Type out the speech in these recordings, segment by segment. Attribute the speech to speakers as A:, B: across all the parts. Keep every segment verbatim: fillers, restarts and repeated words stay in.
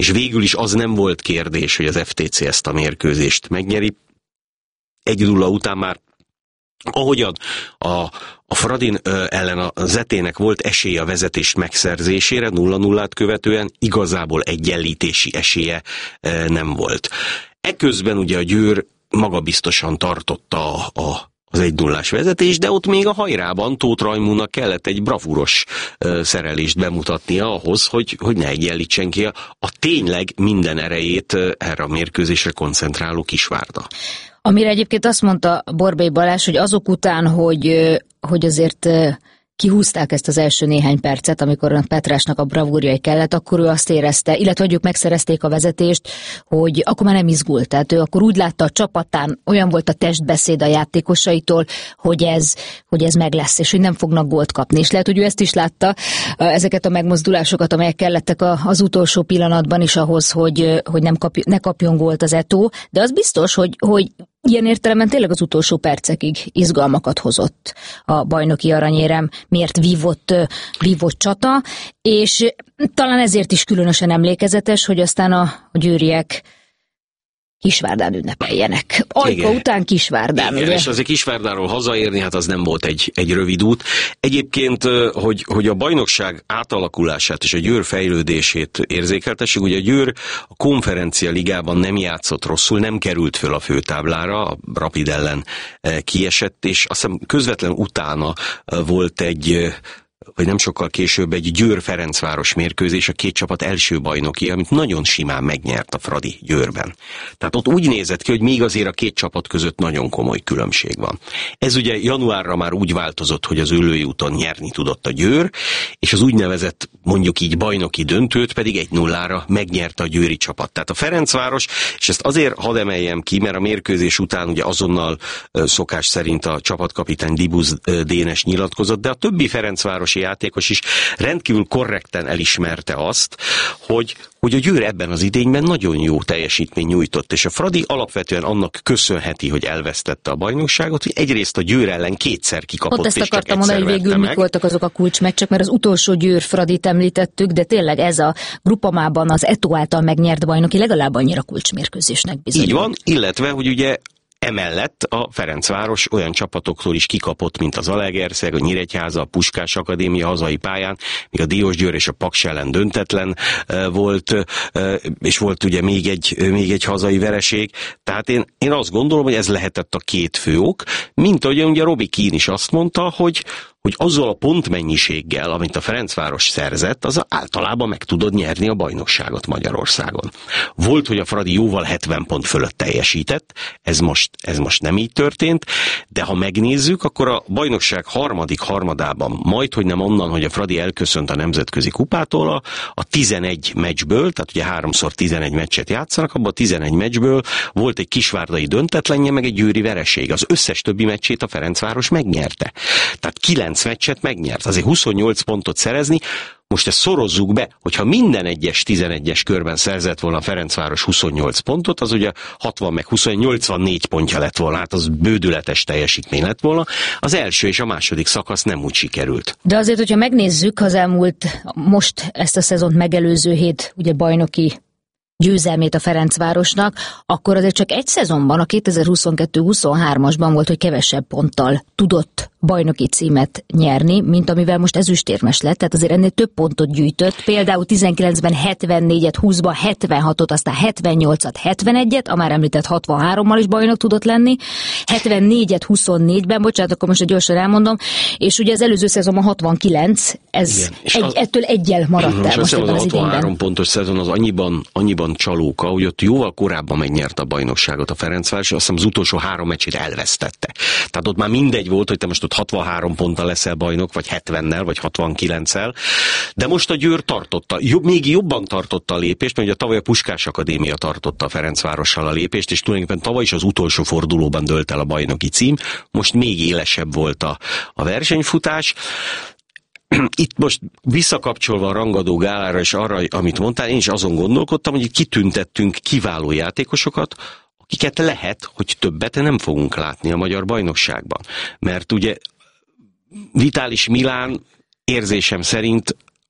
A: és végül is az nem volt kérdés, hogy az ef té cé ezt a mérkőzést megnyeri. egy nulla után már ahogyan a, a Fradin ö, ellen a Zetének volt esélye a vezetés megszerzésére, nulla nullát követően igazából egyenlítési esélye ö, nem volt. Eközben ugye a Győr magabiztosan tartotta a, a az egy nullás vezetés, de ott még a hajrában Tóth Rajmúnak kellett egy bravúros ö, szerelést bemutatnia ahhoz, hogy, hogy ne egyenlítsen ki a, a tényleg minden erejét ö, erre a mérkőzésre koncentráló Kisvárda.
B: Amire egyébként azt mondta Borbély Balázs, hogy azok után, hogy, hogy azért kihúzták ezt az első néhány percet, amikor a Petrásnak a bravúrjai kellett, akkor ő azt érezte, illetve hogy ők megszerezték a vezetést, hogy akkor már nem izgult. Tehát ő akkor úgy látta a csapatán, olyan volt a testbeszéd a játékosaitól, hogy ez, hogy ez meg lesz, és hogy nem fognak gólt kapni. És lehet, hogy ő ezt is látta, ezeket a megmozdulásokat, amelyek kellettek az utolsó pillanatban is ahhoz, hogy, hogy nem kapj, ne kapjon gólt az Eto'o, de az biztos, hogy, hogy ilyen értelemben tényleg az utolsó percekig izgalmakat hozott a bajnoki aranyérem, miért vívott, vívott csata, és talán ezért is különösen emlékezetes, hogy aztán a, a győriek Kisvárdán ünnepeljenek. Ajka után Kisvárdán.
A: Igen,
B: ugye?
A: és azért Kisvárdáról hazaérni, hát az nem volt egy, egy rövid út. Egyébként, hogy, hogy a bajnokság átalakulását és a Győr fejlődését érzékeltessük, ugye a Győr a Konferencia Ligában nem játszott rosszul, nem került föl a főtáblára, a Rapid ellen kiesett, és azt hiszem közvetlen utána volt egy, vagy nem sokkal később egy Győr-Ferencváros mérkőzés, a két csapat első bajnoki, amit nagyon simán megnyert a Fradi Győrben. Tehát ott úgy nézett ki, hogy még azért a két csapat között nagyon komoly különbség van. Ez ugye januárra már úgy változott, hogy az Üllői úton nyerni tudott a Győr, és az úgynevezett mondjuk így bajnoki döntőt pedig egy nullára megnyerte a győri csapat. Tehát a Ferencváros, és ezt azért hadd emeljem ki, mert a mérkőzés után ugye azonnal szokás szerint a csapatkapitány Dibusz Dénes nyilatkozott, de a többi ferencvárosi játékos is rendkívül korrekten elismerte azt, hogy, hogy a Győr ebben az idényben nagyon jó teljesítmény nyújtott, és a Fradi alapvetően annak köszönheti, hogy elvesztette a bajnokságot, hogy egyrészt a Győr ellen kétszer kikapott,
B: Ott ezt
A: és
B: akartam mondani, hogy végül mik voltak azok a kulcsmeccsek, mert az utolsó Győr-Fradit említettük, de tényleg ez a Grupamában az Eto'o által megnyert bajnoki legalább annyira kulcsmérkőzésnek bizonyul.
A: Így van, illetve, hogy ugye emellett a Ferencváros olyan csapatoktól is kikapott, mint az Zalaegerszeg, a Nyíregyháza, a Puskás Akadémia hazai pályán, míg a Diósgyőr és a Paks ellen döntetlen volt, és volt ugye még egy, még egy hazai vereség. Tehát én, én azt gondolom, hogy ez lehetett a két fő ok, mint ahogy ugye Robi Kín is azt mondta, hogy hogy azzal a pontmennyiséggel, amit a Ferencváros szerzett, az általában meg tudod nyerni a bajnokságot Magyarországon. Volt, hogy a Fradi jóval hetven pont fölött teljesített, ez most, ez most nem így történt, de ha megnézzük, akkor a bajnokság harmadik harmadában, majd, hogy nem onnan, hogy a Fradi elköszönt a nemzetközi kupától, a, a tizenegy meccsből, tehát ugye háromszor tizenegy meccset játszanak, abban a tizenegy meccsből volt egy kisvárdai döntetlenje, meg egy győri vereség. Az összes többi meccsét a Ferencváros megnyerte. Tehát kilenc meccset megnyert. Azért huszonnyolc pontot szerezni, most ezt szorozzuk be, hogyha minden egyes tizenegyes körben szerzett volna a Ferencváros huszonnyolc pontot, az ugye hatvan meg húsz, nyolcvannégy pontja lett volna, hát az bődületes teljesítmény lett volna. Az első és a második szakasz nem úgy sikerült.
B: De azért, hogyha megnézzük az elmúlt, most ezt a szezont megelőző hét, ugye bajnoki győzelmét a Ferencvárosnak, akkor azért csak egy szezonban, a kétezer-huszonkettő huszonhármasban volt, hogy kevesebb ponttal tudott bajnoki címet nyerni, mint amivel most ezüstérmes lett, tehát azért ennél több pontot gyűjtött, például tizenkilencben hetvennégyet, húszban hetvenhatot, aztán hetvennyolcat, hetvenegyet, a már említett hatvanhárommal is bajnok tudott lenni, hetvennégyet, huszonnégyben, bocsánat, akkor most gyorsan elmondom, és ugye az előző szezonban hatvankilenc, ez egy, az, ettől egyel maradt el most ebben az idényben.
A: A hatvanhárom pontos szezon az annyiban, annyiban csalóka, hogy ott jóval korábban megnyerte a bajnokságot a Ferencváros, és azt hiszem az utolsó három meccsét elvesztette. Tehát ott már mindegy volt, hogy te most ott hatvanhárom ponttal leszel bajnok, vagy hetvennel, vagy hatvankilenccel, de most a Győr tartotta, jobb, még jobban tartotta a lépést, mert ugye tavaly a Puskás Akadémia tartotta a Ferencvárossal a lépést, és tulajdonképpen tavaly is az utolsó fordulóban dőlt el a bajnoki cím, most még élesebb volt a, a versenyfutás. Itt most visszakapcsolva a rangadó gálára és arra, amit mondtál, én is azon gondolkodtam, hogy itt kitüntettünk kiváló játékosokat, akiket lehet, hogy többet nem fogunk látni a magyar bajnokságban. Mert ugye Vitális Milán érzésem szerint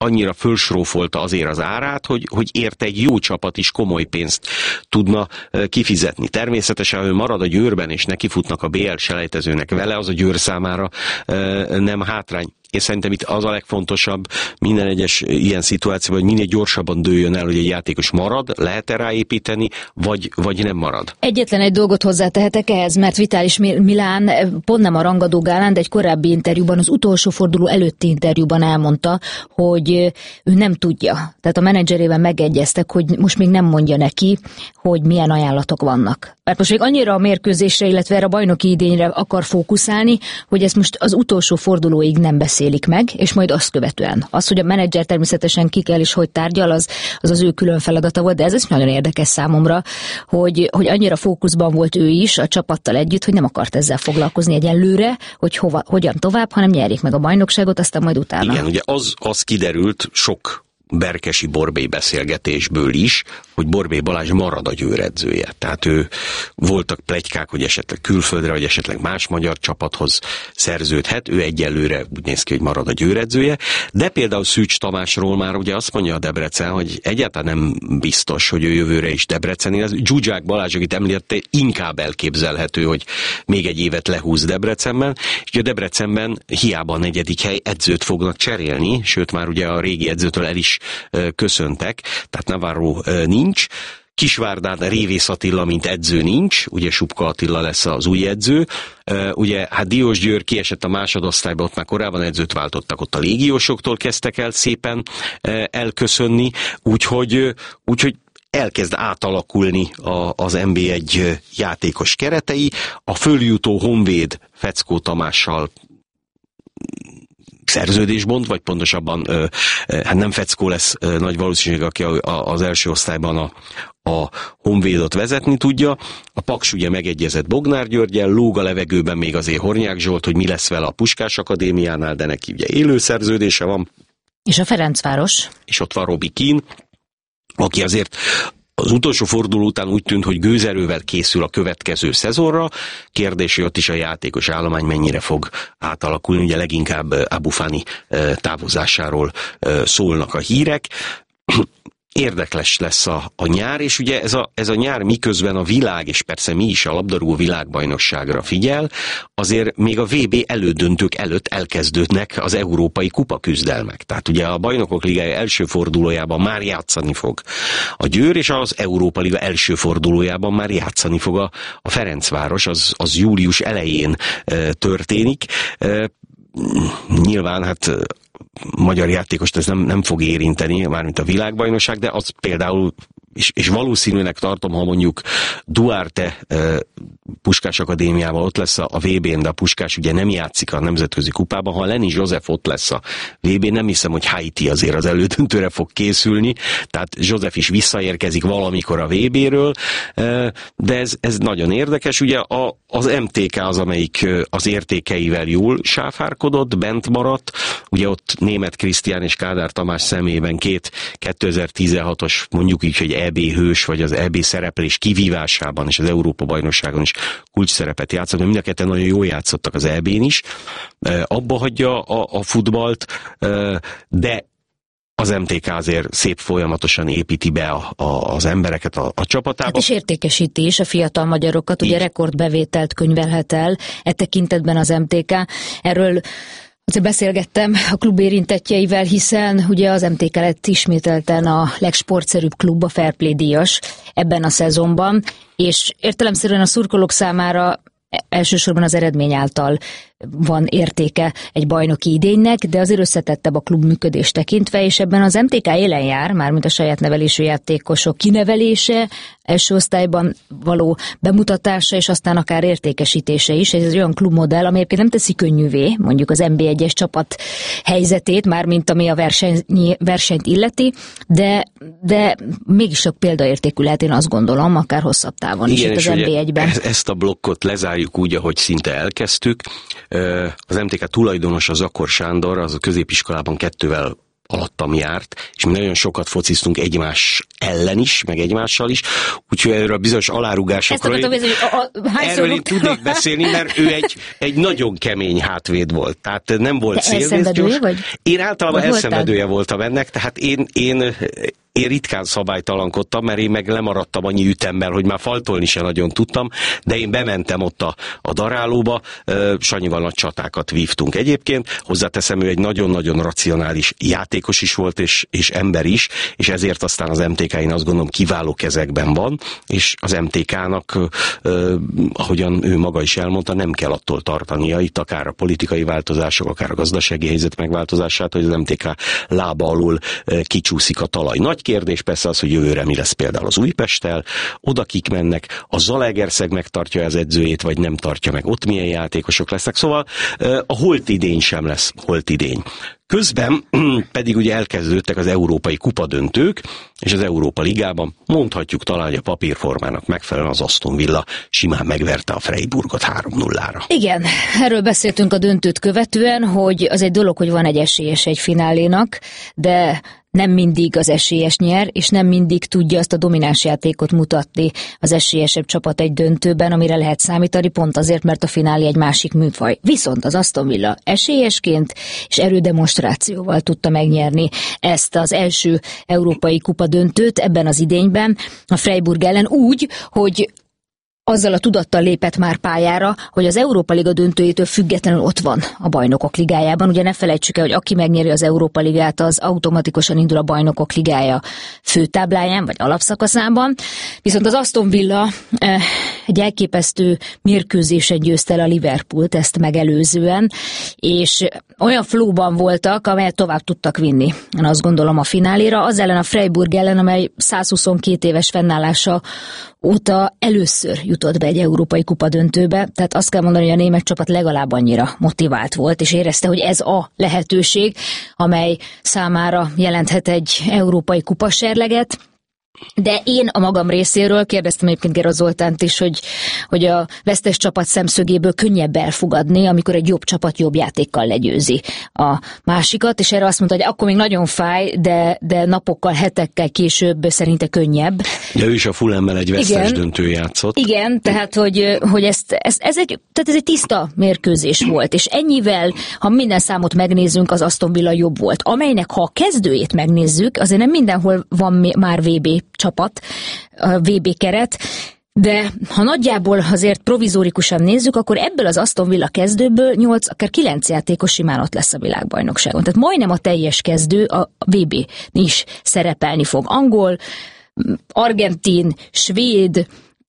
A: annyira fölsrófolta azért az árát, hogy, hogy érte egy jó csapat is komoly pénzt tudna kifizetni. Természetesen, ha ő marad a Győrben, és nekifutnak a bé el selejtezőnek vele, az a Győr számára nem hátrány. És szerintem itt az a legfontosabb minden egyes ilyen szituációban, hogy minél gyorsabban dőljön el, hogy egy játékos marad, lehet-e ráépíteni, vagy, vagy nem marad.
B: Egyetlen egy dolgot hozzátehetek ehhez, mert Vitalis Milán pont nem a rangadó gálán, de egy korábbi interjúban, az utolsó forduló előtti interjúban elmondta, hogy ő nem tudja. Tehát a menedzserével megegyeztek, hogy most még nem mondja neki, hogy milyen ajánlatok vannak. Mert most még annyira a mérkőzésre, illetve erre a bajnoki idényre akar fókuszálni, hogy ezt most az utolsó fordulóig nem beszélik meg, és majd azt követően. Az, hogy a menedzser természetesen ki kell és hogy tárgyal, az az, az ő külön feladata volt, de ez is nagyon érdekes számomra, hogy, hogy annyira fókuszban volt ő is a csapattal együtt, hogy nem akart ezzel foglalkozni egyelőre, hogy hova, hogyan tovább, hanem nyerjék meg a bajnokságot, aztán majd utána.
A: Igen, ugye az, az kiderült sok Berkesi Borbély beszélgetésből is, hogy Borbély Balázs marad a Győr edzője. Tehát ő, voltak pletykák, hogy esetleg külföldre, vagy esetleg más magyar csapathoz szerződhet. Ő egyelőre úgy néz ki, hogy marad a Győr edzője. De például Szűcs Tamásról már ugye azt mondja a Debrecen, hogy egyáltalán nem biztos, hogy ő jövőre is Debreceni. Az Zsuzsák Balázs, akit említette, inkább elképzelhető, hogy még egy évet lehúz Debrecenben. És a Debrecenben hiába a negyedik hely, edzőt fognak cserélni, sőt már ugye a régi edzőtől el is köszöntek, tehát Navarro nincs. Kisvárdán Révész Attila, mint edző nincs, ugye Subka Attila lesz az új edző. Ugye hát Diósgyőr kiesett a másodosztályba, ott már korábban edzőt váltottak, ott a légiósoktól kezdtek el szépen elköszönni, úgyhogy, úgyhogy elkezd átalakulni a, az en bé egy játékos keretei. A följutó Honvéd Feckó Tamással szerződésbont, vagy pontosabban hát nem Feckó lesz nagy valószínűség, aki az első osztályban a, a Honvédot vezetni tudja. A Paks ugye megegyezett Bognár Györggyel, lóg a levegőben még azért Hornyák Zsolt, hogy mi lesz vele a Puskás Akadémiánál, de neki ugye élő szerződése van.
B: És a Ferencváros.
A: És ott van Robi Kín, aki azért az utolsó forduló után úgy tűnt, hogy gőzerővel készül a következő szezonra. Kérdés, hogy ott is a játékos állomány mennyire fog átalakulni. Ugye leginkább Abu Fani távozásáról szólnak a hírek. Érdekes lesz a, a nyár, és ugye ez a, ez a nyár miközben a világ, és persze mi is a labdarúgó világbajnokságra figyel, azért még a vé bé elődöntők előtt elkezdődnek az európai kupaküzdelmek. Tehát ugye a Bajnokok Ligája első fordulójában már játszani fog a Győr, és az Európa Liga első fordulójában már játszani fog a, a Ferencváros, az, az július elején e, történik. E, nyilván hát magyar játékost ez nem, nem fog érinteni, mármint a világbajnokság, de az például, és, és valószínűleg tartom, ha mondjuk Duarte e, Puskás Akadémiával ott lesz a, a vé bén, de a Puskás ugye nem játszik a nemzetközi kupában, ha Lenny József ott lesz a vé bén, nem hiszem, hogy Haiti azért az elődöntőre fog készülni, tehát József is visszaérkezik valamikor a vé béről, e, de ez, ez nagyon érdekes, ugye a, az em té ká az, amelyik az értékeivel jól sáfárkodott, bent maradt, ugye ott Németh Krisztián és Kádár Tamás személyében két kétezer-tizenhatos, mondjuk így, hogy é bé hős, vagy az é bé szereplés kivívásában és az Európa-bajnokságon is kulcs szerepet játszott, mind a ketten nagyon jól játszottak az é bén is. Abba hagyja a, a futballt, de az em té ká azért szép folyamatosan építi be a, a, az embereket a, a csapatába. Hát
B: és értékesíti is a fiatal magyarokat, ugye rekordbevételt könyvelhet el e tekintetben az em té ká. Erről azért beszélgettem a klub érintettjeivel, hiszen ugye az em té ká lett ismételten a legsportszerűbb klub, a Fair Play díjas ebben a szezonban, és értelemszerűen a szurkolók számára elsősorban az eredmény által van értéke egy bajnoki idénynek, de azért összetettebb a klub működés tekintve, és ebben az em té ká élen jár, mármint a saját nevelésű játékosok kinevelése, első osztályban való bemutatása, és aztán akár értékesítése is. Ez egy olyan klubmodell, ami egyébként nem teszi könnyűvé, mondjuk az en bé egyes csapat helyzetét, mármint ami a verseny, versenyt illeti, de, de mégis sok példaértékű lehet, én azt gondolom, akár hosszabb távon is itt az en bé egyben.
A: Ezt a blokkot lezárjuk úgy, ahogy szinte elkezdtük. Az em té ká tulajdonos az Zakor Sándor, az a középiskolában kettővel alattam járt, és mi nagyon sokat fociztunk egymás ellen is, meg egymással is, úgyhogy erről a bizonyos alárugásokról én,
B: hogy a, a,
A: erről én tudnék beszélni, mert ő egy, egy nagyon kemény hátvéd volt, tehát nem volt szélvészgyors. Én általában vagy elszenvedője voltam ennek, tehát én, én Én ritkán szabálytalankodtam, mert én meg lemaradtam annyi ütemmel, hogy már faltolni se nagyon tudtam, de én bementem ott a, a darálóba, Sanyival nagy csatákat vívtunk. Egyébként hozzáteszem, ő egy nagyon-nagyon racionális játékos is volt, és, és ember is, és ezért aztán az em té ká, én azt gondolom, kiváló kezekben van, és az em té ká-nak, eh, ahogyan ő maga is elmondta, nem kell attól tartania, itt akár a politikai változások, akár a gazdasági helyzet megváltozását, hogy az em té ká lába alul eh, kicsúszik a talaj. Nagy kérdés persze az, hogy jövőre mi lesz például az Újpesttel, oda kik mennek, a Zalaegerszeg megtartja az edzőjét, vagy nem tartja meg, ott milyen játékosok lesznek, szóval a holt idény sem lesz holt idény. Közben pedig ugye elkezdődtek az európai kupadöntők, és az Európa Ligában mondhatjuk talán, hogy a papírformának megfelelően az Aston Villa simán megverte a Freiburgot három nullára.
B: Igen, erről beszéltünk a döntőt követően, hogy az egy dolog, hogy van egy esélyes egy finálénak, de nem mindig az esélyes nyer, és nem mindig tudja azt a domináns játékot mutatni az esélyesebb csapat egy döntőben, amire lehet számítani, pont azért, mert a finálé egy másik műfaj. Viszont az Aston Villa esélyesként és erődemonstrációval tudta megnyerni ezt az első európai kupa döntőt ebben az idényben a Freiburg ellen úgy, hogy azzal a tudattal lépett már pályára, hogy az Európa Liga döntőjétől függetlenül ott van a Bajnokok Ligájában. Ugye ne felejtsük el, hogy aki megnyeri az Európa Ligát, az automatikusan indul a Bajnokok Ligája főtábláján, vagy alapszakaszában. Viszont az Aston Villa eh, egy elképesztő mérkőzésen győzte el a Liverpoolt, ezt megelőzően, és olyan flowban voltak, amelyet tovább tudtak vinni. Én azt gondolom a fináléra, az ellen a Freiburg ellen, amely százhuszonkettő éves fennállása óta először jutott be egy európai kupa döntőbe, tehát azt kell mondani, hogy a német csapat legalább annyira motivált volt, és érezte, hogy ez a lehetőség, amely számára jelenthet egy európai kupaserleget. De én a magam részéről kérdeztem egyébként Gera Zoltánt is, hogy, hogy a vesztes csapat szemszögéből könnyebb elfogadni, amikor egy jobb csapat jobb játékkal legyőzi a másikat, és erre azt mondta, hogy akkor még nagyon fáj, de, de napokkal, hetekkel később szerinte könnyebb.
A: De ő is a Fulhammel egy vesztes igen, döntő játszott.
B: Igen, tehát hogy, hogy ezt, ez, ez, egy, tehát ez egy tiszta mérkőzés volt, és ennyivel, ha minden számot megnézzünk, az Aston Villa jobb volt, amelynek ha a kezdőjét megnézzük, azért nem mindenhol van már vé bé csapat, a vé bé keret, de ha nagyjából azért provizórikusan nézzük, akkor ebből az Aston Villa kezdőből nyolc, akár kilenc játékos simán ott lesz a világbajnokságon. Tehát majdnem a teljes kezdő a vé bén is szerepelni fog. Angol, argentin, svéd,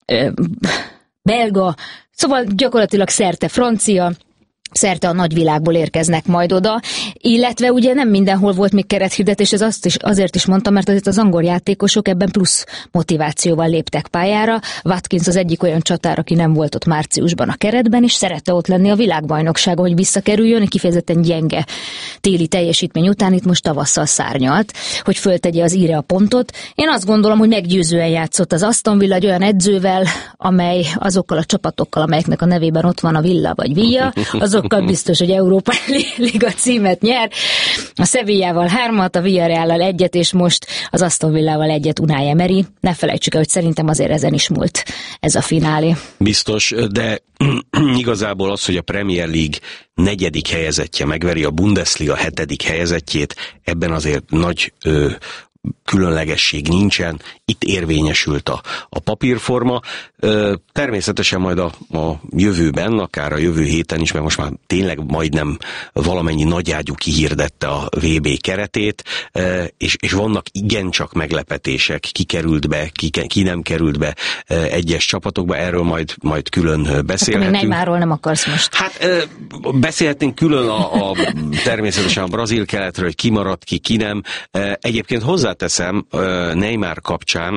B: belga, szóval gyakorlatilag szerte francia, szerte a nagyvilágból érkeznek majd oda, illetve ugye nem mindenhol volt még kerethirdetés, ez azt is, azért is mondtam, mert azért az angol játékosok ebben plusz motivációval léptek pályára. Watkins az egyik olyan csatár, aki nem volt ott márciusban a keretben, és szerette ott lenni a világbajnokságon, hogy visszakerüljön, kifejezetten gyenge téli teljesítmény után itt most tavasszal szárnyalt, hogy föltegye az íre a pontot. Én azt gondolom, hogy meggyőzően játszott az Aston Villa egy olyan edzővel, amely azokkal a csapatokkal, amelyeknek a nevében ott van a Villa vagy Villa, azok biztos, hogy Európa Liga címet nyer. A Sevillával hármat, a Villarreallal egyet, és most az Aston Villával egyet Unai Emery. Ne felejtsük el, hogy szerintem azért ezen is múlt ez a finálé.
A: Biztos, de igazából az, hogy a Premier League negyedik helyezettje megveri a Bundesliga hetedik helyezettjét, ebben azért nagy ö, különlegesség nincsen, itt érvényesült a, a papírforma. Természetesen majd a, a jövőben, akár a jövő héten is, mert most már tényleg majdnem valamennyi nagyágyú kihirdette a vé bé keretét, és, és vannak igencsak meglepetések, ki került be, ki, ki nem került be egyes csapatokba, erről majd, majd külön beszélhetünk.
B: Még Neymarról nem akarsz most.
A: Hát beszélhetnénk külön a, a természetesen a brazil keletről, hogy ki maradt ki, ki nem. Egyébként hozzáteszem Neymar kapcsán,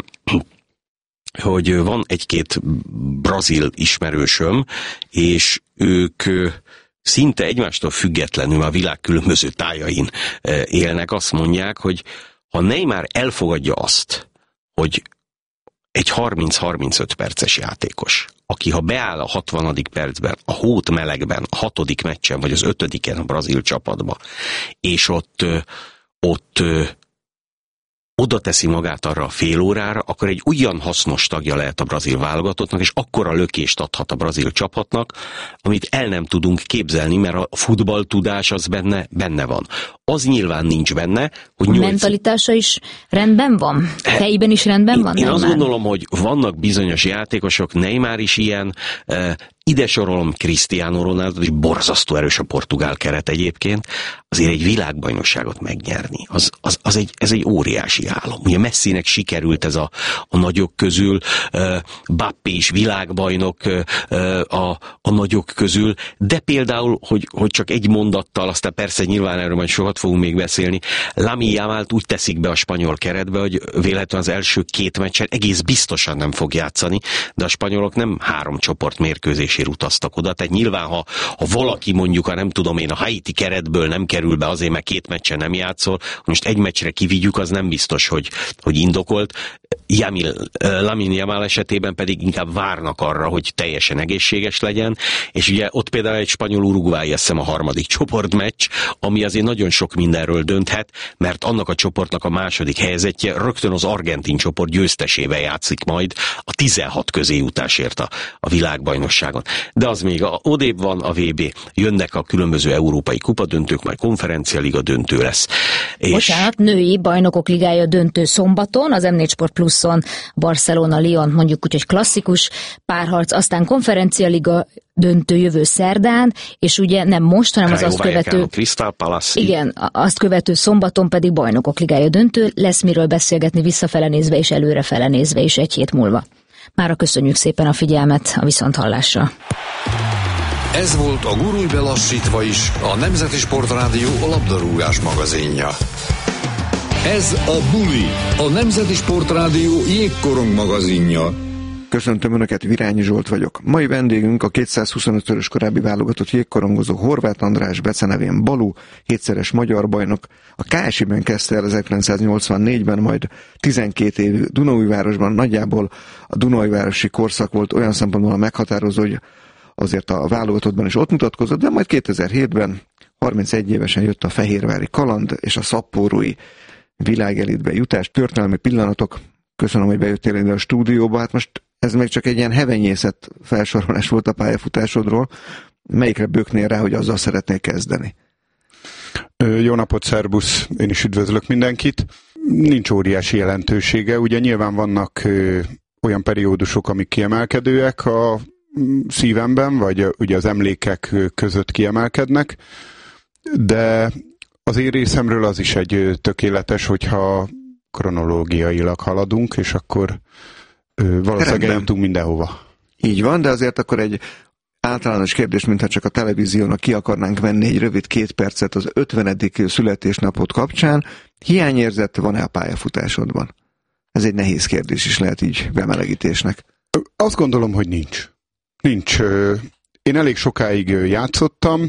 A: hogy van egy-két brazil ismerősöm, és ők szinte egymástól függetlenül a világ különböző tájain élnek, azt mondják, hogy ha Neymar elfogadja azt, hogy egy harminc-harmincöt perces játékos, aki ha beáll a hatvanadik percben, a hót melegben, a hatodik meccsen, vagy az ötödiken a brazil csapatba, és ott ott ö, oda teszi magát arra a fél órára, akkor egy olyan hasznos tagja lehet a brazil válogatottnak, és akkora lökést adhat a brazil csapatnak, amit el nem tudunk képzelni, mert a futballtudás az benne, benne van. Az nyilván nincs benne, hogy
B: a
A: nyolc...
B: mentalitása is rendben van? Fejben is rendben van?
A: Én, én azt
B: már?
A: gondolom, hogy vannak bizonyos játékosok, Neymar is ilyen, e, ide sorolom Cristiano Ronaldo, és borzasztó erős a portugál keret egyébként, azért egy világbajnokságot megnyerni. Az, az, az egy, ez egy óriási álom. Ugye Messinek sikerült ez a, a nagyok közül, e, Mbappé is világbajnok e, a, a nagyok közül, de például, hogy, hogy csak egy mondattal, aztán persze nyilván erről majd sokat fogunk még beszélni, Lamine Yamalt úgy teszik be a spanyol keretbe, hogy véletlenül az első két meccsen egész biztosan nem fog játszani, de a spanyolok nem három csoport mérkőzésért utaztak oda, tehát nyilván, ha, ha valaki mondjuk, a nem tudom én, a Haiti keretből nem kerül be azért, mert két meccsen nem játszol, most egy meccsre kivigyük, az nem biztos, hogy, hogy indokolt. Jamil, Lamine Yamal esetében pedig inkább várnak arra, hogy teljesen egészséges legyen, és ugye ott például egy spanyol-uruguayi, azt hiszem a harmadik csoportmeccs, ami azért nagyon sok mindenről dönthet, mert annak a csoportnak a második helyzetje rögtön az argentin csoport győztesével játszik majd a tizenhat közéjutásért a, a világbajnokságon. De az még a, odébb van a vé bé, jönnek a különböző európai kupadöntők, majd konferencialiga döntő lesz. És...
B: Bocsánat, női bajnokok ligája döntő szombaton, az em négy Sport Pluszon Barcelona, Lyon, mondjuk úgy, hogy klasszikus párharc, aztán konferencialiga döntő jövő szerdán, és ugye nem most, hanem az azt követő...
A: Crystal Palace.
B: Igen, azt követő szombaton pedig bajnokok ligája döntő, lesz miről beszélgetni visszafele nézve és előrefele nézve is egy hét múlva. Mára köszönjük szépen a figyelmet, a viszonthallásra.
C: Ez volt a Gurulj be lassítva is, a Nemzeti Sportrádió labdarúgás magazinja. Ez a Buli, a Nemzeti Sportrádió jégkorong magazinja.
D: Köszöntöm Önöket, Virányi Zsolt vagyok. Mai vendégünk a kétszázhuszonöt-szörös korábbi válogatott jégkorongozó Horváth András, becenevén Balú, hétszeres magyar bajnok. A ká es i-ben kezdte el ezerkilencszáznyolcvannégyben, majd tizenkét év Dunaújvárosban. Nagyjából a Dunaújvárosi korszak volt olyan szempontból a meghatározó, hogy azért a válogatottban is ott mutatkozott, de majd kétezer-hétben harmincegy évesen jött a fehérvári kaland és a szappórói világelitbe jutás. Történelmi pillanatok. Köszönöm, hogy bejöttél ide a stúdióba. Hát most ez még csak egy ilyen hevenyészet felsorolás volt a pályafutásodról. Melyikre böknél rá, hogy azzal szeretnél kezdeni?
E: Jó napot, szerbusz! Én is üdvözlök mindenkit. Nincs óriási jelentősége. Ugye nyilván vannak ö, olyan periódusok, amik kiemelkedőek a szívemben, vagy ugye az emlékek között kiemelkednek, de az én részemről az is egy tökéletes, hogyha kronológiailag haladunk, és akkor ö, valószínűleg eljutunk mindenhova.
D: Így van, de azért akkor egy általános kérdés, mintha csak a televíziónak ki akarnánk venni egy rövid két percet az ötvenedik születésnapot kapcsán. Hiányérzet van-e a pályafutásodban? Ez egy nehéz kérdés is lehet így bemelegítésnek.
E: Azt gondolom, hogy nincs. Nincs. Én elég sokáig játszottam.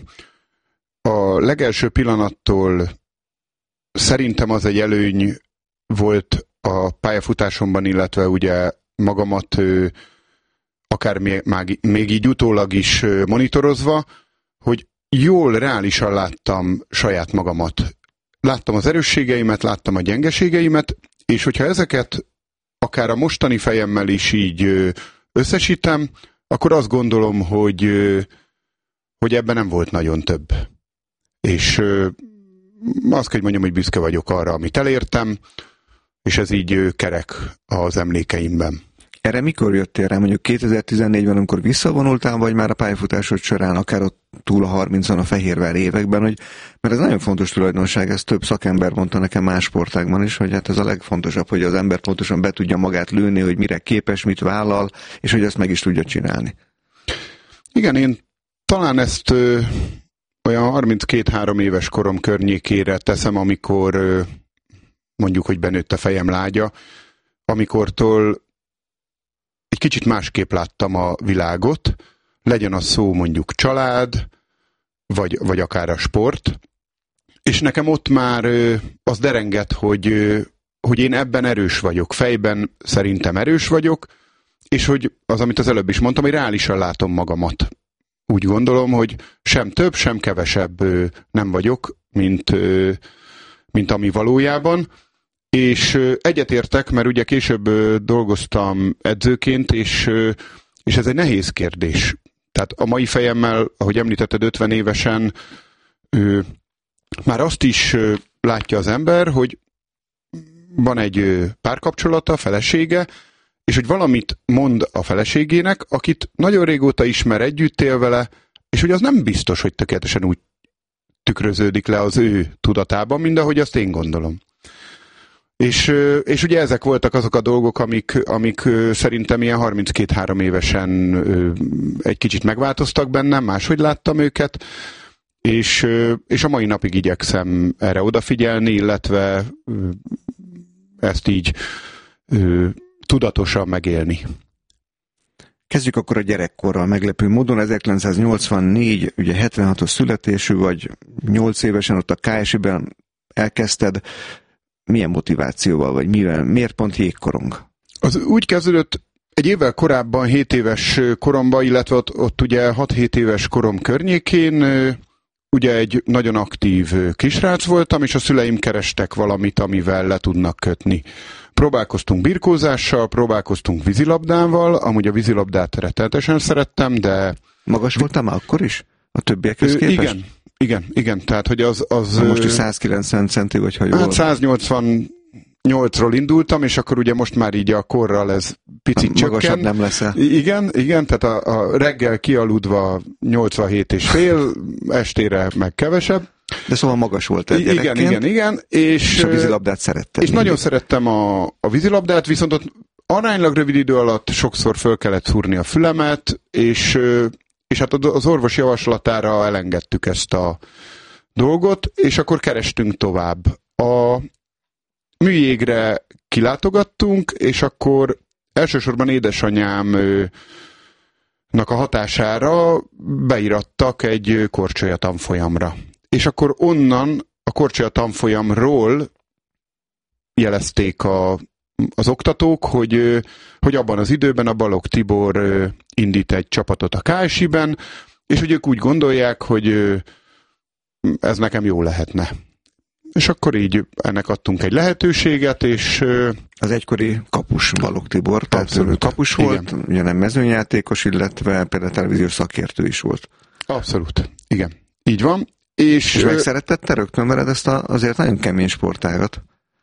E: A legelső pillanattól szerintem az egy előny volt a pályafutásomban, illetve ugye magamat akár még, még így utólag is monitorozva, hogy jól, reálisan láttam saját magamat. Láttam az erősségeimet, láttam a gyengeségeimet, és hogyha ezeket akár a mostani fejemmel is így összesítem, akkor azt gondolom, hogy, hogy ebben nem volt nagyon több. És azt kell mondjam, hogy büszke vagyok arra, amit elértem, és ez így kerek az emlékeimben.
D: Erre mikor jöttél rá? Mondjuk kétezer-tizennégyben, amikor visszavonultál, vagy már a pályafutásod során, akár ott túl a harmincon a fehérvári években, hogy, mert ez nagyon fontos tulajdonság, ez több szakember mondta nekem más sportágban is, hogy hát ez a legfontosabb, hogy az ember pontosan be tudja magát lőni, hogy mire képes, mit vállal, és hogy ezt meg is tudja csinálni.
E: Igen, én talán ezt ö, olyan harminckét-három éves korom környékére teszem, amikor ö, mondjuk, hogy benőtt a fejem lágya, amikortól egy kicsit másképp láttam a világot, legyen az szó mondjuk család, vagy, vagy akár a sport, és nekem ott már ö, az derengett, hogy, ö, hogy én ebben erős vagyok, fejben szerintem erős vagyok, és hogy az, amit az előbb is mondtam, hogy reálisan látom magamat. Úgy gondolom, hogy sem több, sem kevesebb ö, nem vagyok, mint, ö, mint ami valójában. És egyetértek, mert ugye később dolgoztam edzőként, és, és ez egy nehéz kérdés. Tehát a mai fejemmel, ahogy említetted, ötven évesen már azt is látja az ember, hogy van egy párkapcsolata, felesége, és hogy valamit mond a feleségének, akit nagyon régóta ismer, együtt él vele, és hogy az nem biztos, hogy tökéletesen úgy tükröződik le az ő tudatában, mint ahogy azt én gondolom. És, és ugye ezek voltak azok a dolgok, amik, amik szerintem ilyen harminckét-három évesen egy kicsit megváltoztak bennem, máshogy láttam őket, és, és a mai napig igyekszem erre odafigyelni, illetve ezt így tudatosan megélni.
D: Kezdjük akkor a gyerekkorral meglepő módon. ezerkilencszáznyolcvannégy, ugye hetvenhatos születésű vagy, nyolc évesen ott a ká es i-ben elkezdted. Milyen motivációval, vagy mivel, miért pont jégkorong?
E: Az úgy kezdődött egy évvel korábban, hét éves koromban, illetve ott, ott ugye hat-hét éves korom környékén, ugye egy nagyon aktív kisrác voltam, és a szüleim kerestek valamit, amivel le tudnak kötni. Próbálkoztunk birkózással, próbálkoztunk vízilabdával, amúgy a vízilabdát rettenetesen szerettem, de...
D: Magas voltál már akkor is? A többiekhez képest?
E: Igen, igen, igen, tehát hogy az... az
D: Na most is százkilencven centi, vagy ha jól...
E: Hát száznyolcvannyolcról indultam, és akkor ugye most már így a korral ez picit csökken.
D: Magasabb nem leszel.
E: Igen, igen, tehát a, a reggel kialudva nyolcvanhét és fél, estére meg kevesebb.
D: De szóval magas volt egy gyerekként.
E: Igen, igen, igen. És,
D: és a vízilabdát szerettem.
E: És mindig. Nagyon szerettem a, a vízilabdát, viszont ott aránylag rövid idő alatt sokszor föl kellett szúrni a fülemet, és, és hát az orvos javaslatára elengedtük ezt a dolgot, és akkor kerestünk tovább. A műjégre kilátogattunk, és akkor elsősorban édesanyámnak a hatására beirattak egy korcsolya tanfolyamra. És akkor onnan a korcsolya tanfolyamról jelezték a, az oktatók, hogy, hogy abban az időben a Balogh Tibor indít egy csapatot a ká es i-ben, és hogy ők úgy gondolják, hogy ez nekem jó lehetne. És akkor így ennek adtunk egy lehetőséget, és...
D: Az egykori kapus Balogh Tibor, tehát abszolút. Kapus volt, igen. Ugye nem mezőnyjátékos, illetve például televíziós szakértő is volt.
E: Abszolút, igen. Így van. És,
D: és megszeretted te rögtön veled ezt a, azért nagyon kemény sportágat?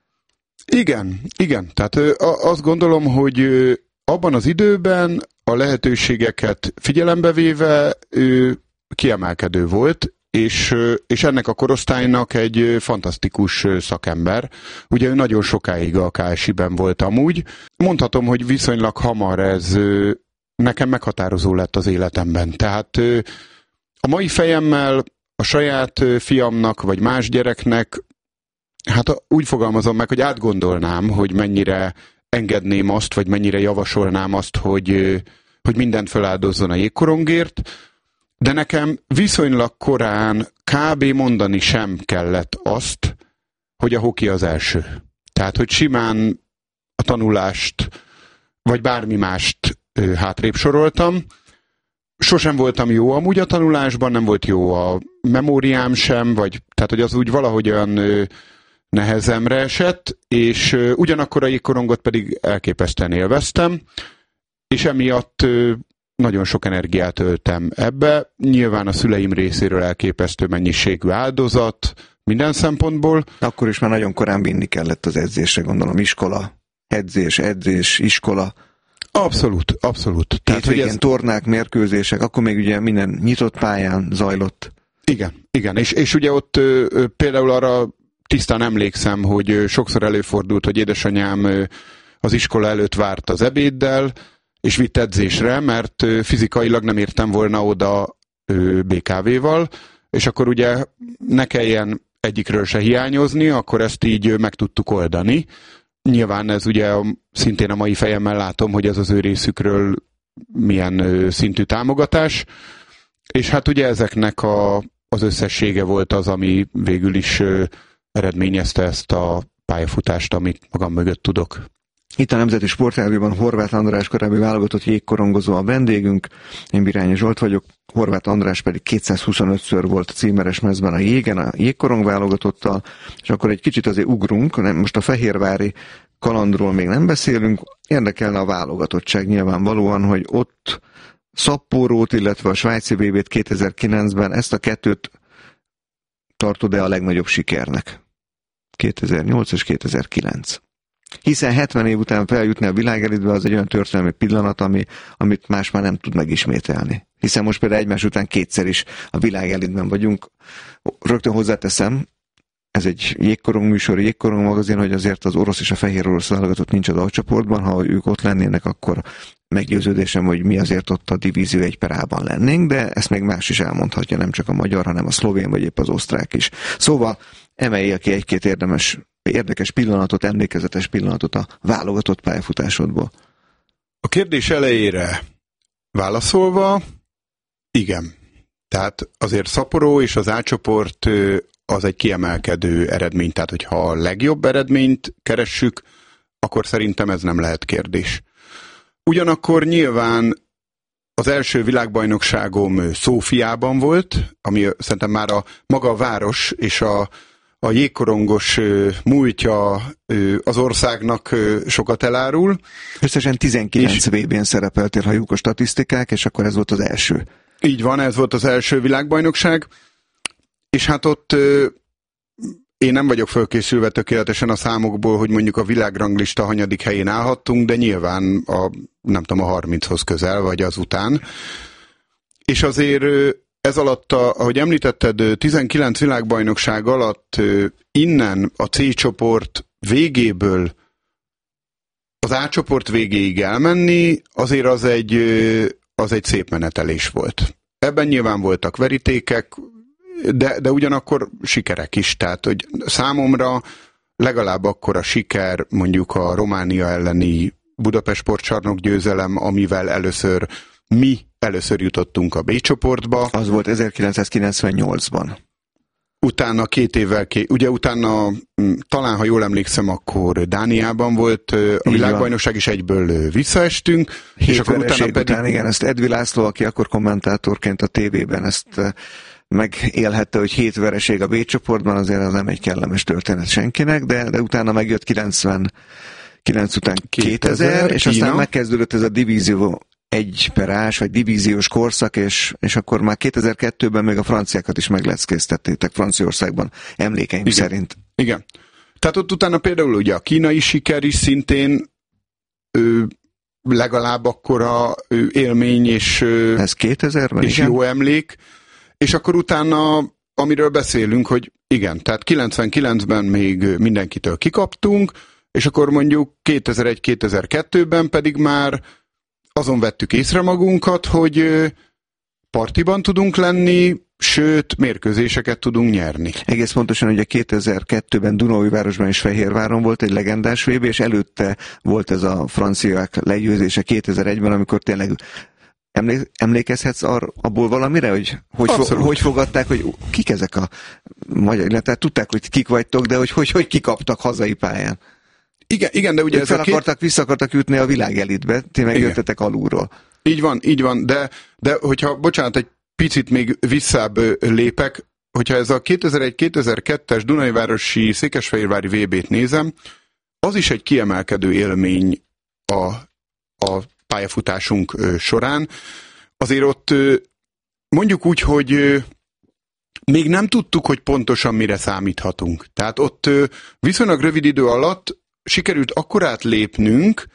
E: Igen, igen. Tehát azt gondolom, hogy abban az időben a lehetőségeket figyelembe véve kiemelkedő volt, és, és ennek a korosztálynak egy fantasztikus szakember. Ugye ő nagyon sokáig a ká es i-ben volt amúgy. Mondhatom, hogy viszonylag hamar ez nekem meghatározó lett az életemben. Tehát a mai fejemmel a saját fiamnak, vagy más gyereknek, hát úgy fogalmazom meg, hogy átgondolnám, hogy mennyire engedném azt, vagy mennyire javasolnám azt, hogy, hogy mindent feláldozzon a jégkorongért, de nekem viszonylag korán kb. Mondani sem kellett azt, hogy a hoki az első. Tehát, hogy simán a tanulást, vagy bármi mást hátrébb soroltam. Sosem voltam jó amúgy a tanulásban, nem volt jó a memóriám sem, vagy, tehát, hogy az úgy valahogyan nehezemre esett, és ugyanakkor a jégkorongot pedig elképesztően élveztem, és emiatt nagyon sok energiát öltem ebbe. Nyilván a szüleim részéről elképesztő mennyiségű áldozat, minden szempontból.
D: Akkor is már nagyon korán vinni kellett az edzésre, gondolom, iskola, edzés, edzés, iskola.
E: Abszolút, abszolút.
D: Tehát, hogy ez... tornák, mérkőzések, akkor még ugye minden nyitott pályán zajlott.
E: Igen, igen, és, és ugye ott ö, például arra tisztán emlékszem, hogy sokszor előfordult, hogy édesanyám az iskola előtt várt az ebéddel, és vitt edzésre, mert fizikailag nem értem volna oda bé ká vé-val, és akkor ugye ne kelljen egyikről se hiányozni, akkor ezt így meg tudtuk oldani. Nyilván ez ugye szintén a mai fejemmel látom, hogy ez az ő részükről milyen szintű támogatás, és hát ugye ezeknek a, az összessége volt az, ami végül is eredményezte ezt a pályafutást, amit magam mögött tudok
D: Itt a Nemzeti Sportrádióban Horváth András korábbi válogatott jégkorongozó a vendégünk, én Birányi Zsolt vagyok, Horváth András pedig kétszázhuszonötször volt címeres mezben a jégen, a jégkorong válogatottal, és akkor egy kicsit azért ugrunk, nem, most a fehérvári kalandról még nem beszélünk, érdekelne a válogatottság nyilvánvalóan, hogy ott Szapporót, illetve a svájci vé bét kétezer-kilencben ezt a kettőt tartod-e a legnagyobb sikernek? kétezer-nyolc és kétezer-kilenc. Hiszen hetven év után feljutni a világelitbe az egy olyan történelmi pillanat, ami, amit más már nem tud megismételni. Hiszen most például egymás után kétszer is a világelitben vagyunk. Rögtön hozzáteszem, ez egy jégkorong műsor, jégkorong magazin, hogy azért az orosz és a fehér orosz válogatott nincs az alcsoportban, ha ők ott lennének, akkor meggyőződésem, hogy mi azért ott a divízió egy per A-ban lennénk, de ezt még más is elmondhatja, nem csak a magyar, hanem a szlovén vagy épp az osztrák is. Szóval emeljél ki egy-két érdemes, érdekes pillanatot, emlékezetes pillanatot a válogatott pályafutásodból.
E: A kérdés elejére válaszolva, igen. Tehát azért Szaporó és az A-csoport az egy kiemelkedő eredmény, tehát hogyha a legjobb eredményt keressük, akkor szerintem ez nem lehet kérdés. Ugyanakkor nyilván az első világbajnokságom Szófiában volt, ami szerintem már a maga a város és a, a jégkorongos múltja az országnak sokat elárul.
D: Összesen tizenkilenc vé bén szerepeltél, ha jók a statisztikák, és akkor ez volt az első.
E: Így van, ez volt az első világbajnokság, és hát ott én nem vagyok fölkészülve tökéletesen a számokból, hogy mondjuk a világranglista hanyadik helyén állhattunk, de nyilván a, nem tudom, a harminchoz közel, vagy az után. És azért ez alatt, a, ahogy említetted, tizenkilenc világbajnokság alatt innen a C csoport végéből az A csoport végéig elmenni, azért az egy, az egy szép menetelés volt. Ebben nyilván voltak verítékek, De, de ugyanakkor sikerek is, tehát hogy számomra legalább akkora siker mondjuk a Románia elleni Budapest Sportcsarnok győzelem, amivel először mi először jutottunk a B csoportba.
D: Az volt ezerkilencszázkilencvennyolcban.
E: Utána két évvel, ugye utána talán, ha jól emlékszem, akkor Dániában volt a világbajnokság, és egyből visszaestünk.
D: És akkor utána pedig... Után, igen, ezt Edvi László, aki akkor kommentátorként a tévében ezt megélhette, hogy hét vereség a B csoportban, azért az nem egy kellemes történet senkinek, de, de utána megjött kilencvenkilenc után kétezer, és aztán Kína. Megkezdődött ez a divízió egy per ás, vagy divíziós korszak, és, és akkor már kétezer-kettőben még a franciákat is megleckéztettétek Franciaországban, emlékeim
E: Igen.
D: szerint.
E: Igen. Tehát ott utána például ugye a kínai siker is szintén ő, legalább akkora ő, élmény, és,
D: ez kétezerben,
E: és jó emlék. És akkor utána, amiről beszélünk, hogy igen, tehát kilencvenkilencben még mindenkitől kikaptunk, és akkor mondjuk kétezer-egy-kétezer-kettőben pedig már azon vettük észre magunkat, hogy partiban tudunk lenni, sőt, mérkőzéseket tudunk nyerni.
D: Egész pontosan, ugye kétezer-kettőben Dunaújvárosban és Fehérváron volt egy legendás vé bé, és előtte volt ez a franciák legyőzése kétezer-egyben, amikor tényleg emlékezhetsz arra, abból valamire, hogy hogy, fo- hogy fogadták, hogy kik ezek a magyar, tehát tudták, hogy kik vagytok, de hogy hogy, hogy kikaptak hazai pályán.
E: Igen, igen, de ugye ez
D: fel
E: a
D: akartak, két... vissza akartak jutni a világelitbe, ti meg jöttetek alulról.
E: Így van, így van, de, de hogyha, bocsánat, egy picit még visszább lépek, hogyha ez a kétezer-egy-kétezer-kettes Dunaújvárosi Székesfehérvári vé bét nézem, az is egy kiemelkedő élmény a, a pályafutásunk során. Azért ott mondjuk úgy, hogy még nem tudtuk, hogy pontosan mire számíthatunk. Tehát ott viszonylag rövid idő alatt sikerült akkorát lépnünk,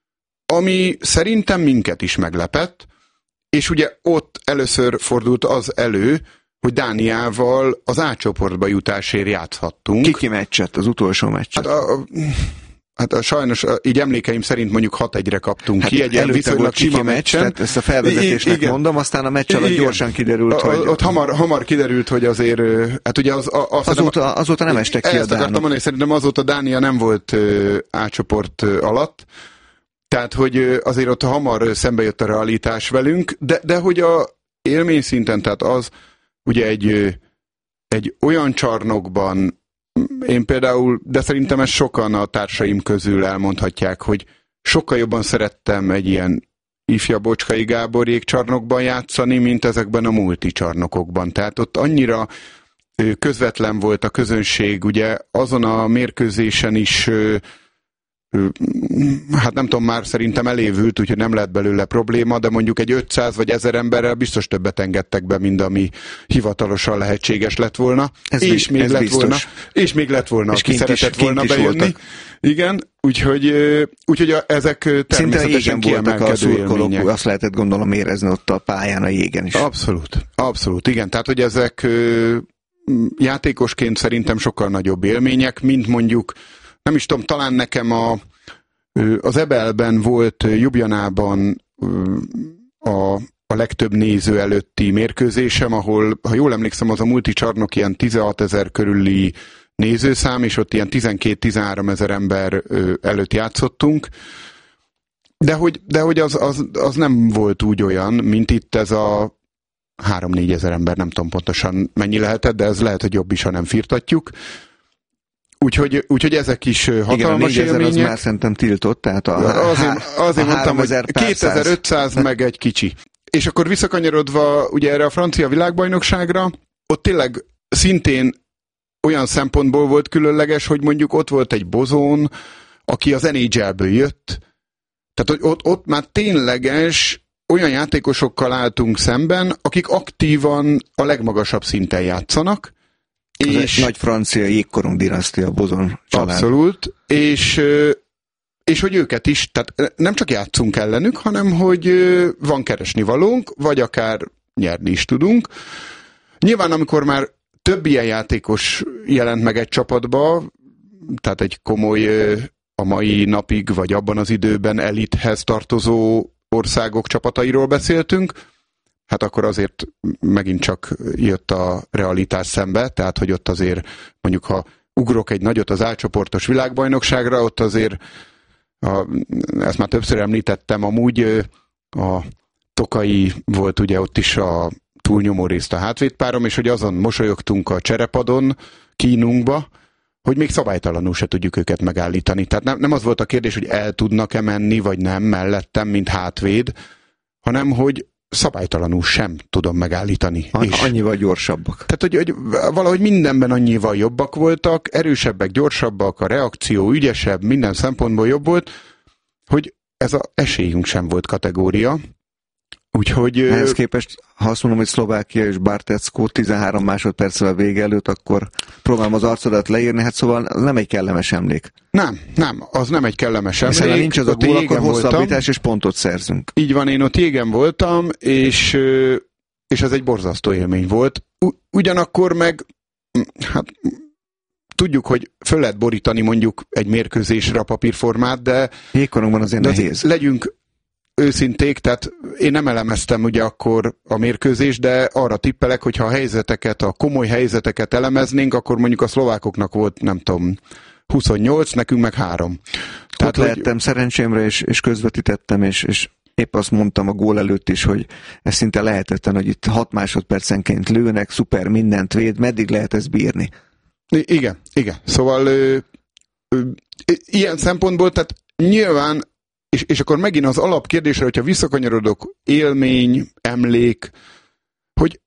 E: ami szerintem minket is meglepett, és ugye ott először fordult az elő, hogy Dániával az A csoportba jutásért játszhattunk.
D: Kiki meccset, az utolsó meccset?
E: Hát a, Hát a, sajnos így emlékeim szerint mondjuk hat egyre kaptunk hát ki, egy ilyen viszonylag sima meccsen.
D: Ezt a felvezetésnek igen. mondom, aztán a meccs alatt gyorsan kiderült, a, hogy...
E: Ott hamar, hamar kiderült, hogy azért... Hát ugye az, a, az
D: azóta, nem, azóta nem estek ki a dánok. Ezt akartam
E: mondani, szerintem azóta Dánia nem volt A-csoport alatt, tehát hogy azért ott hamar szembe jött a realitás velünk, de, de hogy a élmény szinten, tehát az ugye egy, egy olyan csarnokban én például, de szerintem ezt sokan a társaim közül elmondhatják, hogy sokkal jobban szerettem egy ilyen ifja Bocskai Gábor jégcsarnokban játszani, mint ezekben a multicsarnokokban. Tehát ott annyira közvetlen volt a közönség, ugye azon a mérkőzésen is, hát nem tudom, már szerintem elévült, úgyhogy nem lett belőle probléma, de mondjuk egy ötszáz vagy ezer emberrel biztos többet engedtek be, mint ami hivatalosan lehetséges lett volna.
D: Ez
E: és,
D: biz,
E: még
D: ez
E: lett
D: biztos.
E: volna, és még lett volna,
D: és
E: aki szeretett
D: is,
E: volna bejönni. Voltak. Igen, úgyhogy, úgyhogy a, ezek természetesen kiemelkedő élmények.
D: Azt lehetett gondolom érezni ott a pályán, a jégen is.
E: Abszolút, abszolút, igen. Tehát, hogy ezek játékosként szerintem sokkal nagyobb élmények, mint mondjuk, nem is tudom, talán nekem a, az Ebelben volt Ljubljanában a, a legtöbb néző előtti mérkőzésem, ahol, ha jól emlékszem, az a multicsarnok ilyen tizenhatezer körüli nézőszám, és ott ilyen tizenkét-tizenhárom ezer ember előtt játszottunk. De hogy, de hogy az, az, az nem volt úgy olyan, mint itt ez a három-négy ezer ember, nem tudom pontosan mennyi lehetett, de ez lehet, hogy jobb is, ha nem firtatjuk. Úgyhogy, úgyhogy ezek is hatalmas
D: igen, a
E: élmények.
D: Az már szerintem tiltott, tehát a,
E: azért, azért
D: a
E: mondtam, hogy kétezer-ötszáz meg egy kicsi. És akkor visszakanyarodva ugye erre a francia világbajnokságra, ott tényleg szintén olyan szempontból volt különleges, hogy mondjuk ott volt egy Bozón, aki az en há el-ből jött. Tehát ott, ott már tényleges olyan játékosokkal álltunk szemben, akik aktívan a legmagasabb szinten játszanak.
D: Az
E: és
D: egy nagy francia jégkorong dinasztia, Bozon család.
E: Abszolút, és, és hogy őket is, tehát nem csak játszunk ellenük, hanem hogy van keresnivalónk, vagy akár nyerni is tudunk. Nyilván, amikor már több ilyen játékos jelent meg egy csapatba, tehát egy komoly, a mai napig, vagy abban az időben elithez tartozó országok csapatairól beszéltünk, hát akkor azért megint csak jött a realitás szembe, tehát hogy ott azért mondjuk, ha ugrok egy nagyot az A-csoportos világbajnokságra, ott azért, a, ezt már többször említettem, amúgy a Tokai volt ugye ott is a túlnyomó részt a hátvédpárom, és hogy azon mosolyogtunk a cserepadon, kínunkba, hogy még szabálytalanul se tudjuk őket megállítani. Tehát nem, nem az volt a kérdés, hogy el tudnak-e menni, vagy nem mellettem, mint hátvéd, hanem hogy szabálytalanul sem tudom megállítani.
D: A,
E: és
D: annyival gyorsabbak.
E: Tehát, hogy, hogy valahogy mindenben annyival jobbak voltak, erősebbek, gyorsabbak, a reakció ügyesebb, minden szempontból jobb volt, hogy ez az esélyünk sem volt kategória. Úgyhogy...
D: Ehhez képest, ha azt mondom, hogy Szlovákia és Bartecko tizenhárom másodperccel a vége előtt, akkor próbálom az arcodat leírni, hát szóval az nem egy kellemes emlék.
E: Nem, nem, az nem egy kellemes emlék.
D: Hiszen nincs az a gól, akkor hosszabbítás és pontot szerzünk.
E: Így van, én ott jégen voltam, és, és ez egy borzasztó élmény volt. Ugyanakkor meg, hát tudjuk, hogy föl lehet borítani mondjuk egy mérkőzésre a papírformát, de...
D: Jégkorongban azért
E: de
D: nehéz.
E: Legyünk őszinték, tehát én nem elemeztem ugye akkor a mérkőzést, de arra tippelek, hogy ha a helyzeteket, a komoly helyzeteket elemeznénk, akkor mondjuk a szlovákoknak volt, nem tudom, huszonnyolc, nekünk meg három.
D: Tehát, ott lehettem hogy... szerencsémre, és, és közvetítettem, és, és épp azt mondtam a gól előtt is, hogy ez szinte lehetetlen, hogy itt hat másodpercenként lőnek, szuper, mindent véd, meddig lehet ezt bírni?
E: I- igen, igen. Szóval ö, ö, ilyen szempontból, tehát nyilván És, és akkor megint az alapkérdésre, hogyha visszakanyarodok, élmény, emlék, hogy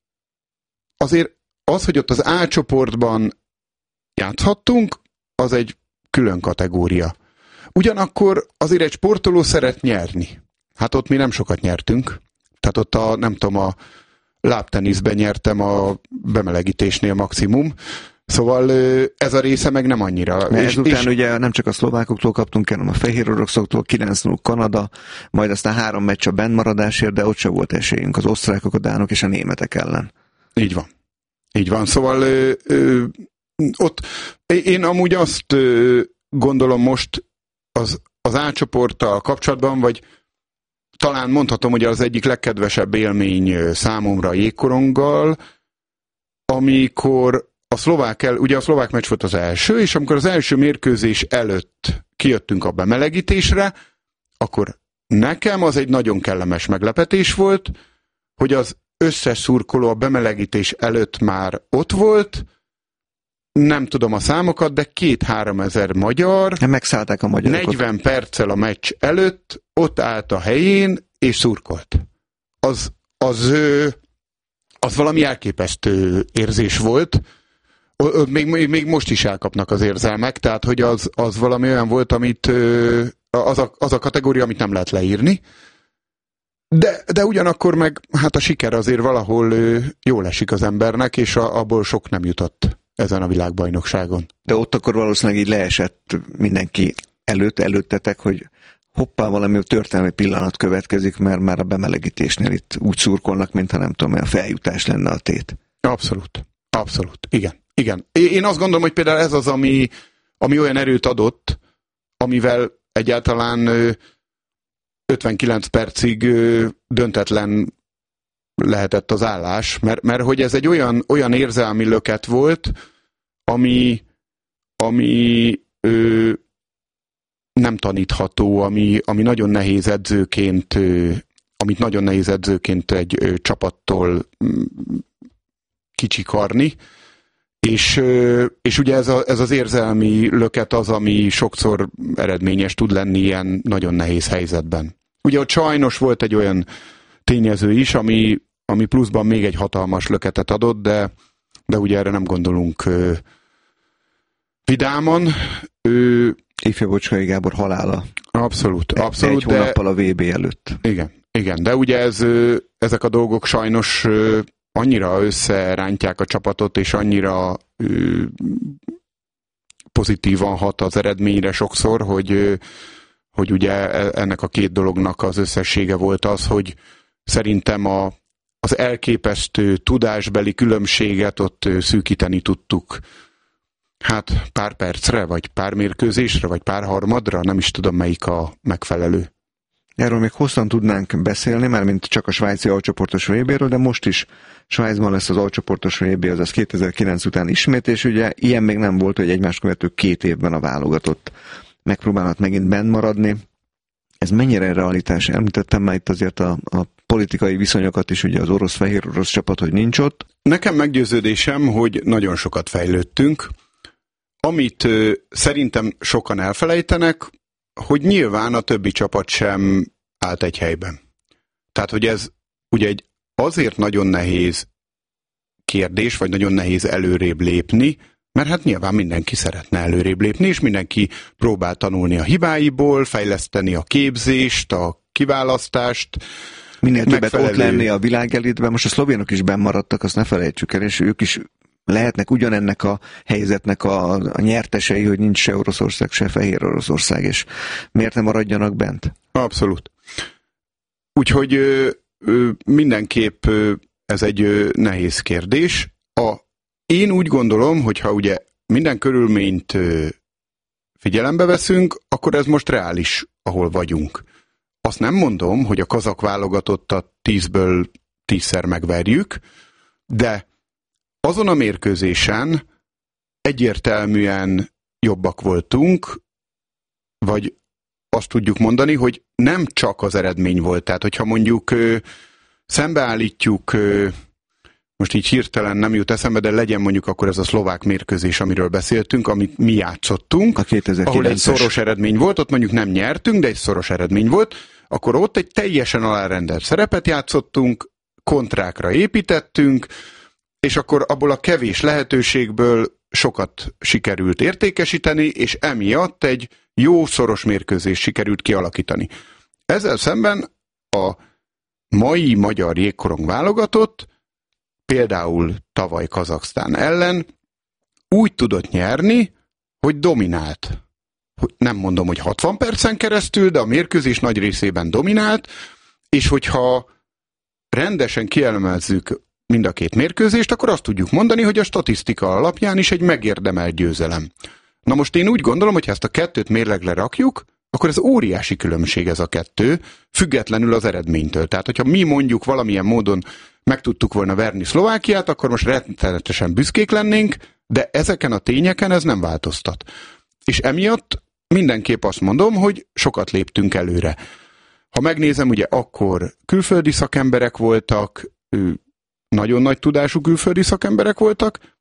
E: azért az, hogy ott az A csoportban játszhattunk, az egy külön kategória. Ugyanakkor azért egy sportoló szeret nyerni. Hát ott mi nem sokat nyertünk. Tehát ott a, nem tudom, a lábteniszben nyertem a bemelegítésnél maximum. Szóval ez a része meg nem annyira.
D: És, ezután és... ugye nem csak a szlovákoktól kaptunk, hanem a fehér oroszoktól, kilenc null Kanada, majd aztán három meccs a bennmaradásért, de ott sem volt esélyünk az osztrákok, a dánok és a németek ellen.
E: Így van. Így van. Szóval ö, ö, ott én amúgy azt ö, gondolom most az, az A csoporttal kapcsolatban, vagy talán mondhatom, hogy az egyik legkedvesebb élmény számomra a jégkoronggal, amikor a szlovák el, ugye a szlovák meccs volt az első, és amikor az első mérkőzés előtt kijöttünk a bemelegítésre, akkor nekem az egy nagyon kellemes meglepetés volt, hogy az összes szurkoló a bemelegítés előtt már ott volt, nem tudom a számokat, de két-három ezer magyar
D: megszállták a magyarokat.
E: negyven perccel a meccs előtt ott állt a helyén, és szurkolt. Az, az, az valami elképesztő érzés volt. Még, még, még most is elkapnak az érzelmek, tehát hogy az, az valami olyan volt, amit az a, az a kategória, amit nem lehet leírni. De, de ugyanakkor meg hát a siker azért valahol jól esik az embernek, és a, abból sok nem jutott ezen a világbajnokságon.
D: De ott akkor valószínűleg így leesett mindenki előtt, előttetek, hogy hoppá, valami történelmi pillanat következik, mert már a bemelegítésnél itt úgy szurkolnak, mintha nem tudom, a feljutás lenne a tét.
E: Abszolút. Abszolút. Igen. Igen. Én azt gondolom, hogy például ez az, ami, ami olyan erőt adott, amivel egyáltalán ötvenkilenc percig döntetlen lehetett az állás, mert, mert hogy ez egy olyan, olyan érzelmi löket volt, ami, ami ö, nem tanítható, ami, ami nagyon nehéz edzőként, ö, amit nagyon nehéz edzőként egy ö, csapattól ö, kicsikarni, és, ö, és ugye ez, a, ez az érzelmi löket az, ami sokszor eredményes tud lenni ilyen nagyon nehéz helyzetben. Ugye ott sajnos volt egy olyan tényező is, ami, ami pluszban még egy hatalmas löketet adott, de, de ugye erre nem gondolunk ö, vidáman. Ö,
D: Ifja Bocskai Gábor halála.
E: Abszolút, abszolút.
D: Egy hónappal a vé bé előtt.
E: Igen, igen, de ugye ez, ö, ezek a dolgok sajnos ö, annyira összerántják a csapatot, és annyira ö, pozitívan hat az eredményre sokszor, hogy ö, hogy ugye ennek a két dolognak az összessége volt az, hogy szerintem a, az elképesztő tudásbeli különbséget ott szűkíteni tudtuk. Hát pár percre, vagy pár mérkőzésre, vagy pár harmadra, nem is tudom melyik a megfelelő.
D: Erről még hosszan tudnánk beszélni, már mint csak a svájci alcsoportos vé béről, de most is Svájcban lesz az alcsoportos vé bé, azaz kétezer-kilenc után ismét, és ugye ilyen még nem volt, hogy egymás követő két évben a válogatott megpróbálhat megint benn maradni. Ez mennyire realitás? Említettem már itt azért a, a politikai viszonyokat is, ugye az orosz-fehér orosz csapat, hogy nincs ott.
E: Nekem meggyőződésem, hogy nagyon sokat fejlődtünk. Amit ö, szerintem sokan elfelejtenek, hogy nyilván a többi csapat sem állt egy helyben. Tehát, hogy ez ugye egy azért nagyon nehéz kérdés, vagy nagyon nehéz előrébb lépni, mert hát nyilván mindenki szeretne előrébb lépni, és mindenki próbál tanulni a hibáiból, fejleszteni a képzést, a kiválasztást.
D: Minél többet megfelelő... ott lenni a világelitben. Most a szlovénok is bennmaradtak, azt ne felejtsük el, és ők is lehetnek ugyanennek a helyzetnek a, a nyertesei, hogy nincs se Oroszország, se Fehér Oroszország, és miért nem maradjanak bent?
E: Abszolút. Úgyhogy ö, ö, mindenképp ö, ez egy ö, nehéz kérdés. A Én úgy gondolom, hogy ha ugye minden körülményt figyelembe veszünk, akkor ez most reális, ahol vagyunk. Azt nem mondom, hogy a kazak válogatottat tízből tízszer megverjük, de azon a mérkőzésen egyértelműen jobbak voltunk, vagy azt tudjuk mondani, hogy nem csak az eredmény volt. Tehát, hogyha mondjuk szembeállítjuk, most így hirtelen nem jut eszembe, de legyen mondjuk akkor ez a szlovák mérkőzés, amiről beszéltünk, amit mi játszottunk, ahol egy szoros eredmény volt, ott mondjuk nem nyertünk, de egy szoros eredmény volt, akkor ott egy teljesen alárendelt szerepet játszottunk, kontrákra építettünk, és akkor abból a kevés lehetőségből sokat sikerült értékesíteni, és emiatt egy jó szoros mérkőzést sikerült kialakítani. Ezzel szemben a mai magyar jégkorong válogatott például tavaly Kazaksztán ellen úgy tudott nyerni, hogy dominált. Nem mondom, hogy hatvan percen keresztül, de a mérkőzés nagy részében dominált, és hogyha rendesen kielemezzük mind a két mérkőzést, akkor azt tudjuk mondani, hogy a statisztika alapján is egy megérdemelt győzelem. Na most én úgy gondolom, hogy ha ezt a kettőt mérlegre rakjuk, akkor ez óriási különbség ez a kettő, függetlenül az eredménytől. Tehát, hogyha mi mondjuk valamilyen módon meg tudtuk volna verni Szlovákiát, akkor most rettenetesen büszkék lennénk, de ezeken a tényeken ez nem változtat. És emiatt mindenképp azt mondom, hogy sokat léptünk előre. Ha megnézem, ugye akkor külföldi szakemberek voltak, nagyon nagy tudású külföldi szakemberek voltak,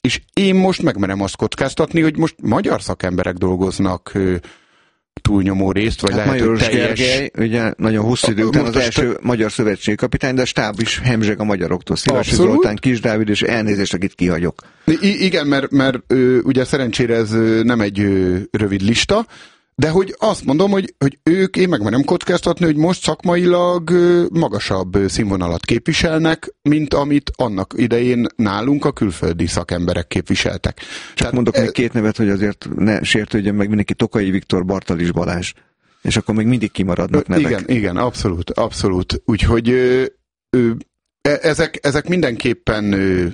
E: és én most megmerem azt kockáztatni, hogy most magyar szakemberek dolgoznak túlnyomó részt, vagy hát lehet,
D: Majoros
E: hogy teljes...
D: Gergely, ugye nagyon hosszú idő után az első te... magyar szövetségi kapitány, de a stáb is hemzseg a magyaroktól. Szivasi Zoltán, Kis Dávid, és elnézést, akit kihagyok.
E: I- igen, mert, mert ö, ugye szerencsére ez ö, nem egy ö, rövid lista, de hogy azt mondom, hogy, hogy ők, én megmerem kockáztatni, hogy most szakmailag ö, magasabb ö, színvonalat képviselnek, mint amit annak idején nálunk a külföldi szakemberek képviseltek.
D: Csak Tehát, mondok e... még két nevet, hogy azért ne sértődjön meg mindenki, Tokai Viktor, Bartalis Balázs, és akkor még mindig kimaradnak nevek.
E: Igen, igen, abszolút, abszolút. Úgyhogy ö, ö, ezek, ezek mindenképpen ö,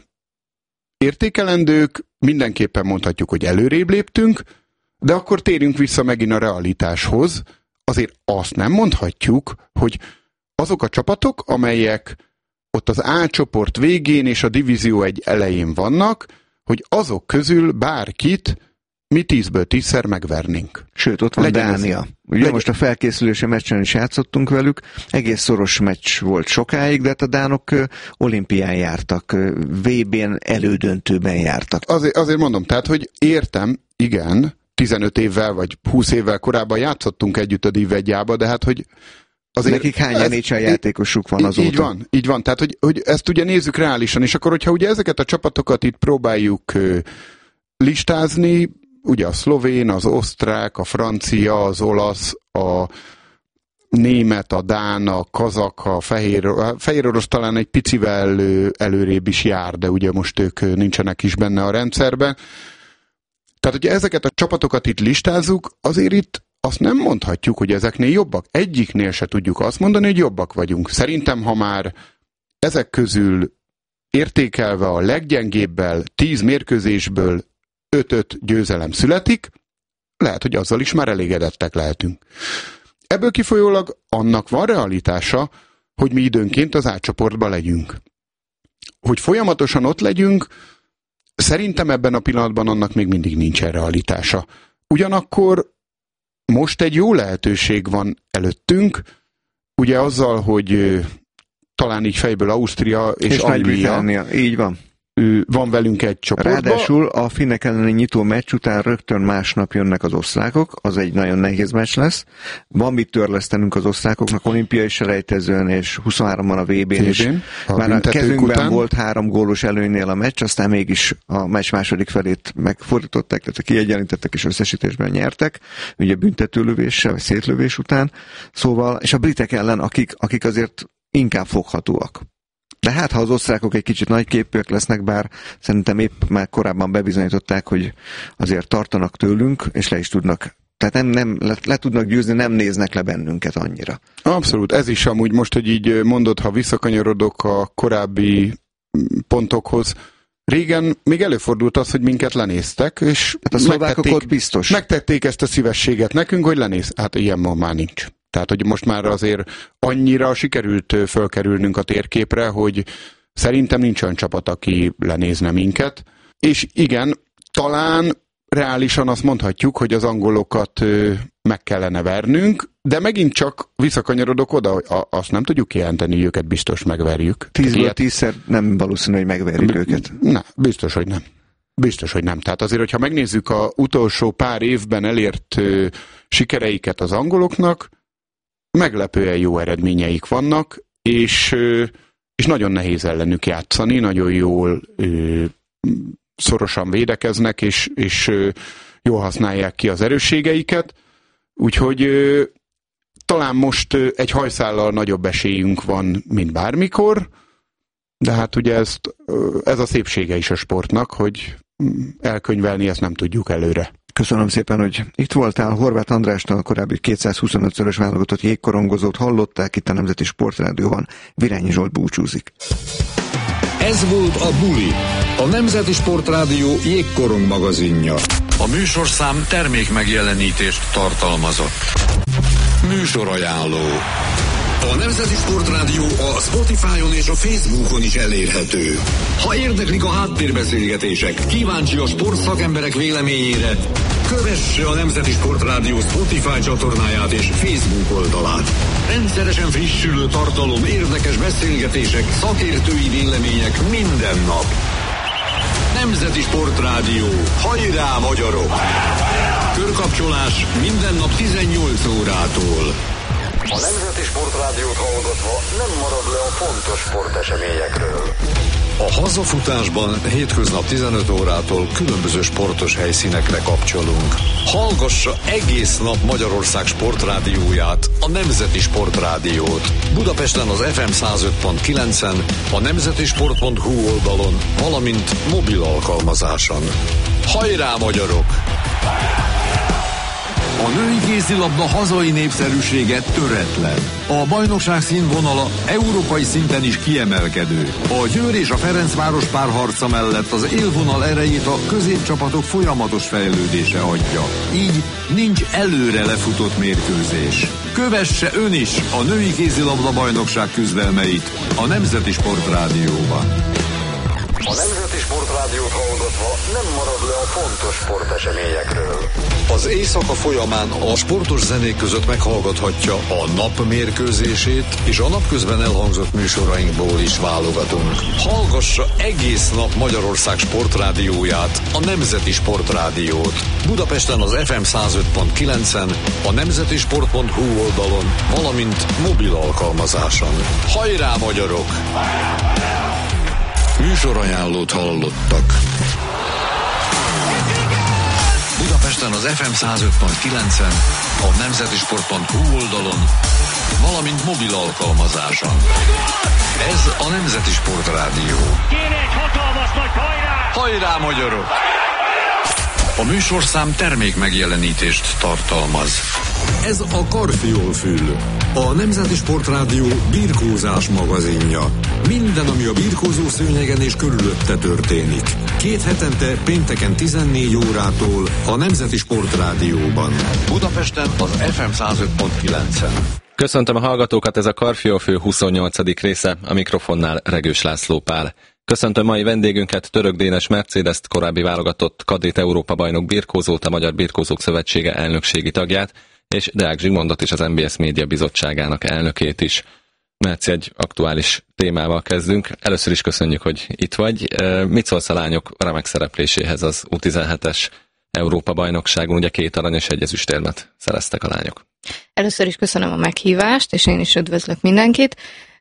E: értékelendők, mindenképpen mondhatjuk, hogy előrébb léptünk, de akkor térjünk vissza megint a realitáshoz. Azért azt nem mondhatjuk, hogy azok a csapatok, amelyek ott az A csoport végén és a divízió egy elején vannak, hogy azok közül bárkit mi tízből tízszer megvernénk.
D: Sőt, ott van Legyen Dánia. Ez... Ugye Legyen... most a felkészülési meccsen is játszottunk velük, egész szoros meccs volt sokáig, de hát a dánok olimpián jártak, vé bén elődöntőben jártak.
E: Azért, azért mondom, tehát, hogy értem, igen, tizenöt évvel vagy húsz évvel korábban játszottunk együtt a Div egyába, de hát, hogy azért...
D: Nekik hány en há el játékosuk van azóta?
E: Így van, így van. Tehát, hogy, hogy ezt ugye nézzük reálisan, és akkor, hogyha ugye ezeket a csapatokat itt próbáljuk uh, listázni, ugye a szlovén, az osztrák, a francia, az olasz, a német, a dán, a kazak, a fehér, a fehér orosz talán egy picivel előrébb is jár, de ugye most ők nincsenek is benne a rendszerben. Tehát, hogyha ezeket a csapatokat itt listázzuk, azért itt azt nem mondhatjuk, hogy ezeknél jobbak. Egyiknél se tudjuk azt mondani, hogy jobbak vagyunk. Szerintem, ha már ezek közül értékelve a leggyengébbel tíz mérkőzésből öt-öt győzelem születik, lehet, hogy azzal is már elégedettek lehetünk. Ebből kifolyólag annak van realitása, hogy mi időnként az A csoportban legyünk. Hogy folyamatosan ott legyünk, szerintem ebben a pillanatban annak még mindig nincsen realitása. Ugyanakkor most egy jó lehetőség van előttünk, ugye azzal, hogy talán így fejből Ausztria és,
D: és Anglia. Így van.
E: Van velünk egy csoportban.
D: Ráadásul a finnek elleni nyitó meccs után rögtön másnap jönnek az osztrákok, az egy nagyon nehéz meccs lesz. Van mit törlesztenünk az osztrákoknak olimpiai selejtezőn, és huszonháromban a vé bén is. A Már a kezünkben után. Volt három gólos előnynél a meccs, aztán mégis a meccs második felét megfordították, tehát kiegyenlítettek és összesítésben nyertek, ugye büntetőlövéssel, vagy szétlövés után. Szóval, és a britek ellen, akik, akik azért inkább foghatóak. De hát, ha az osztrákok egy kicsit nagyképűek lesznek, bár szerintem épp már korábban bebizonyították, hogy azért tartanak tőlünk, és le is tudnak, tehát nem, nem le, le tudnak győzni, nem néznek le bennünket annyira.
E: Abszolút, ez is amúgy most, hogy így mondod, ha visszakanyarodok a korábbi pontokhoz, régen még előfordult az, hogy minket lenéztek, és
D: hát a szlovákok ott biztos.
E: Megtették ezt a szívességet nekünk, hogy lenéz. Hát ilyen ma már nincs. Tehát, hogy most már azért annyira sikerült fölkerülnünk a térképre, hogy szerintem nincs olyan csapat, aki lenézne minket. És igen, talán reálisan azt mondhatjuk, hogy az angolokat meg kellene vernünk, de megint csak visszakanyarodok oda, hogy azt nem tudjuk kijelenteni, hogy őket biztos megverjük.
D: Tízből tízszer nem valószínű, hogy megverjük őket.
E: Na, biztos, hogy nem. Biztos, hogy nem. Tehát azért, hogyha megnézzük az utolsó pár évben elért sikereiket az angoloknak, meglepően jó eredményeik vannak, és, és nagyon nehéz ellenük játszani, nagyon jól szorosan védekeznek, és, és jól használják ki az erősségeiket, úgyhogy talán most egy hajszállal nagyobb esélyünk van, mint bármikor, de hát ugye ezt, ez a szépsége is a sportnak, hogy elkönyvelni ezt nem tudjuk előre.
D: Köszönöm szépen, hogy itt voltál. Horváth Andrásnál a korábbi kétszázhuszonötszörös válogatott jégkorongozót hallották itt a Nemzeti Sportrádióban. Virányi Zsolt búcsúzik.
C: Ez volt a Buli, a Nemzeti Sportrádió jégkorong magazinja. A műsorszám termék megjelenítést tartalmazott. Műsorajánló. A Nemzeti Sportrádió a Spotify-on és a Facebookon is elérhető. Ha érdeklik a háttérbeszélgetések, kíváncsi a sportszakemberek véleményére, kövesse a Nemzeti Sportrádió Spotify csatornáját és Facebook oldalát. Rendszeresen frissülő tartalom, érdekes beszélgetések, szakértői vélemények minden nap. Nemzeti Sportrádió. Hajrá, magyarok! Körkapcsolás minden nap tizennyolc órától. A Nemzeti Sportrádiót hallgatva nem marad le a fontos sporteseményekről. A hazafutásban hétköznap tizenöt órától különböző sportos helyszínekre kapcsolunk. Hallgassa egész nap Magyarország sportrádióját, a Nemzeti Sportrádiót. Budapesten az ef em száz öt pont kilencen, a nemzetisport pont hu oldalon, valamint mobil alkalmazáson. Hajrá, magyarok! A női kézilabda hazai népszerűsége töretlen. A bajnokság színvonala európai szinten is kiemelkedő. A Győr és a Ferencváros párharca mellett az élvonal erejét a középcsapatok folyamatos fejlődése adja. Így nincs előre lefutott mérkőzés. Kövesse ön is a női kézilabda bajnokság küzdelmeit a Nemzeti Sportrádióban. A Nemzeti Sportrádiót hallgatva nem marad le a fontos sporteseményekről. Az éjszaka folyamán a sportos zenék között meghallgathatja a nap mérkőzését, és a napközben elhangzott műsorainkból is válogatunk. Hallgassa egész nap Magyarország sportrádióját, a Nemzeti Sportrádiót. Budapesten az ef em száz öt pont kilencen, a nemzetisport pont hu oldalon, valamint mobil alkalmazáson. Hajrá, magyarok! Műsorajánlót hallottak. Budapesten az ef em száz öt pont kilencen, a nemzetisport pont hu oldalon, valamint mobil alkalmazáson. Ez a Nemzeti Sportrádió.
F: Kérek, hatalmas nagy hajrá!
C: Hajrá, magyarok! A műsorszám termék megjelenítést tartalmaz. Ez a Karfiolfül, a Nemzeti Sportrádió birkózás magazinja. Minden, ami a birkózó szőnyegen és körülötte történik. Két hetente pénteken tizennégy órától a Nemzeti Sportrádióban. Budapesten az ef em száz öt pont kilencen.
G: Köszöntöm a hallgatókat, ez a Karfiolfő huszonnyolcadik része, a mikrofonnál Regős László Pál. Köszöntöm mai vendégünket, Török Dénes Mercedest, korábbi válogatott kadét Európa bajnok birkózót, a Magyar Birkózók Szövetsége elnökségi tagját, és Deák Zsigmondot is, az em bé es Média Bizottságának elnökét is. Merci, egy aktuális témával kezdünk. Először is köszönjük, hogy itt vagy. Mit szólsz a lányok remek szerepléséhez az u tizenhetes Európa bajnokságon? Ugye két arany és egy ezüstérmet szereztek a lányok.
H: Először is köszönöm a meghívást, és én is üdvözlök mindenkit.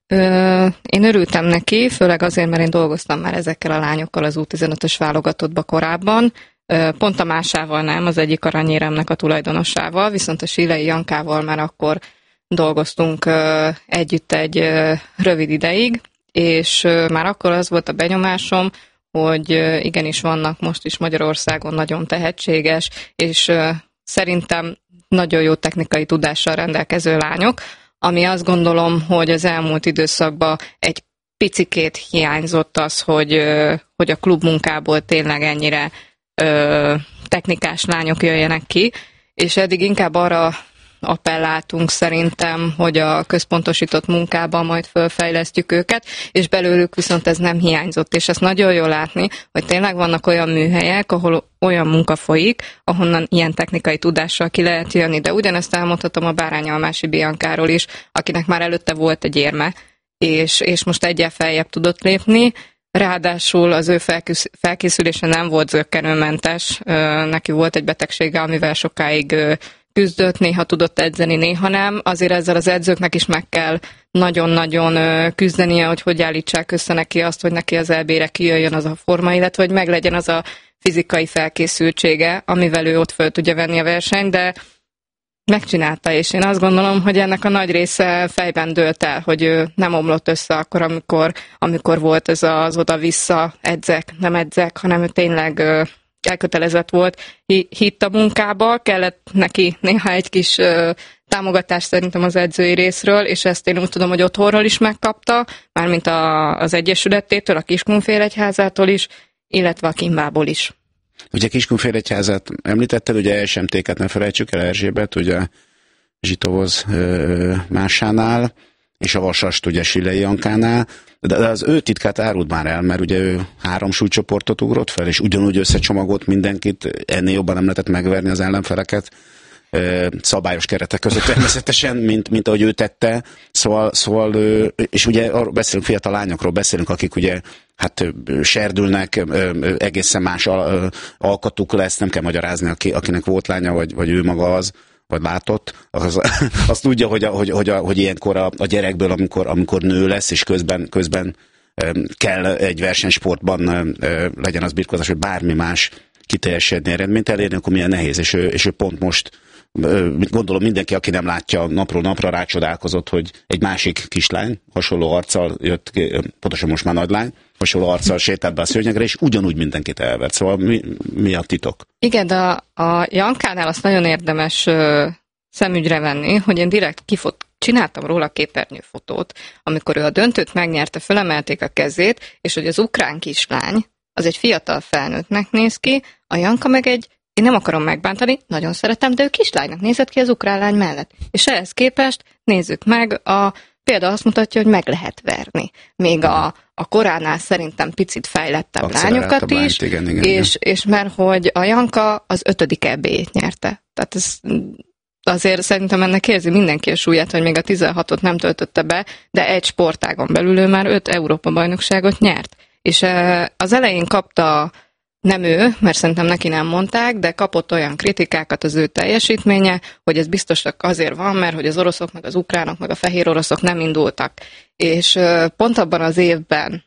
H: Én örültem neki, főleg azért, mert én dolgoztam már ezekkel a lányokkal az u tizenötös válogatottba korábban. Pont a másával nem, az egyik aranyéremnek a tulajdonosával, viszont a Sílei Jankával már akkor dolgoztunk együtt egy rövid ideig, és már akkor az volt a benyomásom, hogy igenis vannak most is Magyarországon nagyon tehetséges, és szerintem nagyon jó technikai tudással rendelkező lányok, ami azt gondolom, hogy az elmúlt időszakban egy picikét hiányzott az, hogy, hogy a klubmunkából tényleg ennyire ö, technikás lányok jöjjenek ki, és eddig inkább arra appelláltunk szerintem, hogy a központosított munkában majd fölfejlesztjük őket, és belőlük viszont ez nem hiányzott, és ezt nagyon jól látni, hogy tényleg vannak olyan műhelyek, ahol olyan munka folyik, ahonnan ilyen technikai tudással ki lehet jönni, de ugyanezt elmondhatom a Bárányalmási Biankáról is, akinek már előtte volt egy érme, és, és most egyel feljebb tudott lépni. Ráadásul az ő felkészülése nem volt zökkenőmentes, neki volt egy betegsége, amivel sokáig küzdött, néha tudott edzeni, néha nem. Azért ezzel az edzőknek is meg kell nagyon-nagyon küzdenie, hogy hogy állítsák össze neki azt, hogy neki az é bére kijöjjön az a forma, illetve hogy meglegyen az a fizikai felkészültsége, amivel ő ott föl tudja venni a versenyt, de megcsinálta, és én azt gondolom, hogy ennek a nagy része fejben dőlt el, hogy ő nem omlott össze akkor, amikor, amikor volt ez az oda-vissza edzek, nem edzek, hanem ő tényleg elkötelezett volt, hitt a munkába, kellett neki néha egy kis támogatás szerintem az edzői részről, és ezt én úgy tudom, hogy otthonról is megkapta, mármint a, az Egyesületétől, a Kiskunfélegyházától is, illetve a Kimbából is.
I: Ugye Kiskunfélegyházát említetted, ugye es em té-ket ne felejtsük el, Erzsébet, ugye Zsitovoz másánál, és a Vasast ugye Sílei Jankánál, de az ő titkát árult már el, mert ugye ő három súlycsoportot ugrott fel, és ugyanúgy összecsomagolt mindenkit, ennél jobban nem lehetett megverni az ellenfeleket. szabályos keretek között természetesen, mint, mint ahogy ő tette. Szóval, szóval, és ugye arról beszélünk, fiatal lányokról beszélünk, akik ugye hát serdülnek, egészen más alkatuk lesz, nem kell magyarázni, akinek volt lánya, vagy, vagy ő maga az, vagy látott, az, azt tudja, hogy, hogy, hogy, hogy ilyenkor a, a gyerekből, amikor, amikor nő lesz, és közben, közben kell egy versenysportban, legyen az birkózás, vagy bármi más kiteljesedni, eredményt elérni, akkor milyen nehéz, és ő, és ő pont most, gondolom mindenki, aki nem látja napról napra, rácsodálkozott, hogy egy másik kislány, hasonló arccal jött, pontosan most már nagylány, hasonló arccal sétált be a szőnyegre, és ugyanúgy mindenkit elvert. Szóval mi, mi a titok?
H: Igen, de a, a Jankánál azt nagyon érdemes ö, szemügyre venni, hogy én direkt kifot, csináltam róla képernyőfotót, amikor ő a döntőt megnyerte, fölemelték a kezét, és hogy az ukrán kislány, az egy fiatal felnőttnek néz ki, a Janka meg egy, én nem akarom megbántani, nagyon szeretem, de ő kislánynak nézett ki az ukrán lány mellett. És ehhez képest nézzük meg, a példa azt mutatja, hogy meg lehet verni. Még a, a koránál szerintem picit fejlettebb lányokat is, igen, igen, és, igen. és mert hogy a Janka az ötödik é bé-t nyerte. Tehát ez azért szerintem ennek érzi mindenki a súlyát, hogy még a tizenhatot nem töltötte be, de egy sportágon belül ő már öt Európa-bajnokságot nyert. És az elején kapta, nem ő, mert szerintem neki nem mondták, de kapott olyan kritikákat az ő teljesítménye, hogy ez biztosak azért van, mert hogy az oroszok, meg az ukránok, meg a fehér oroszok nem indultak. És pont abban az évben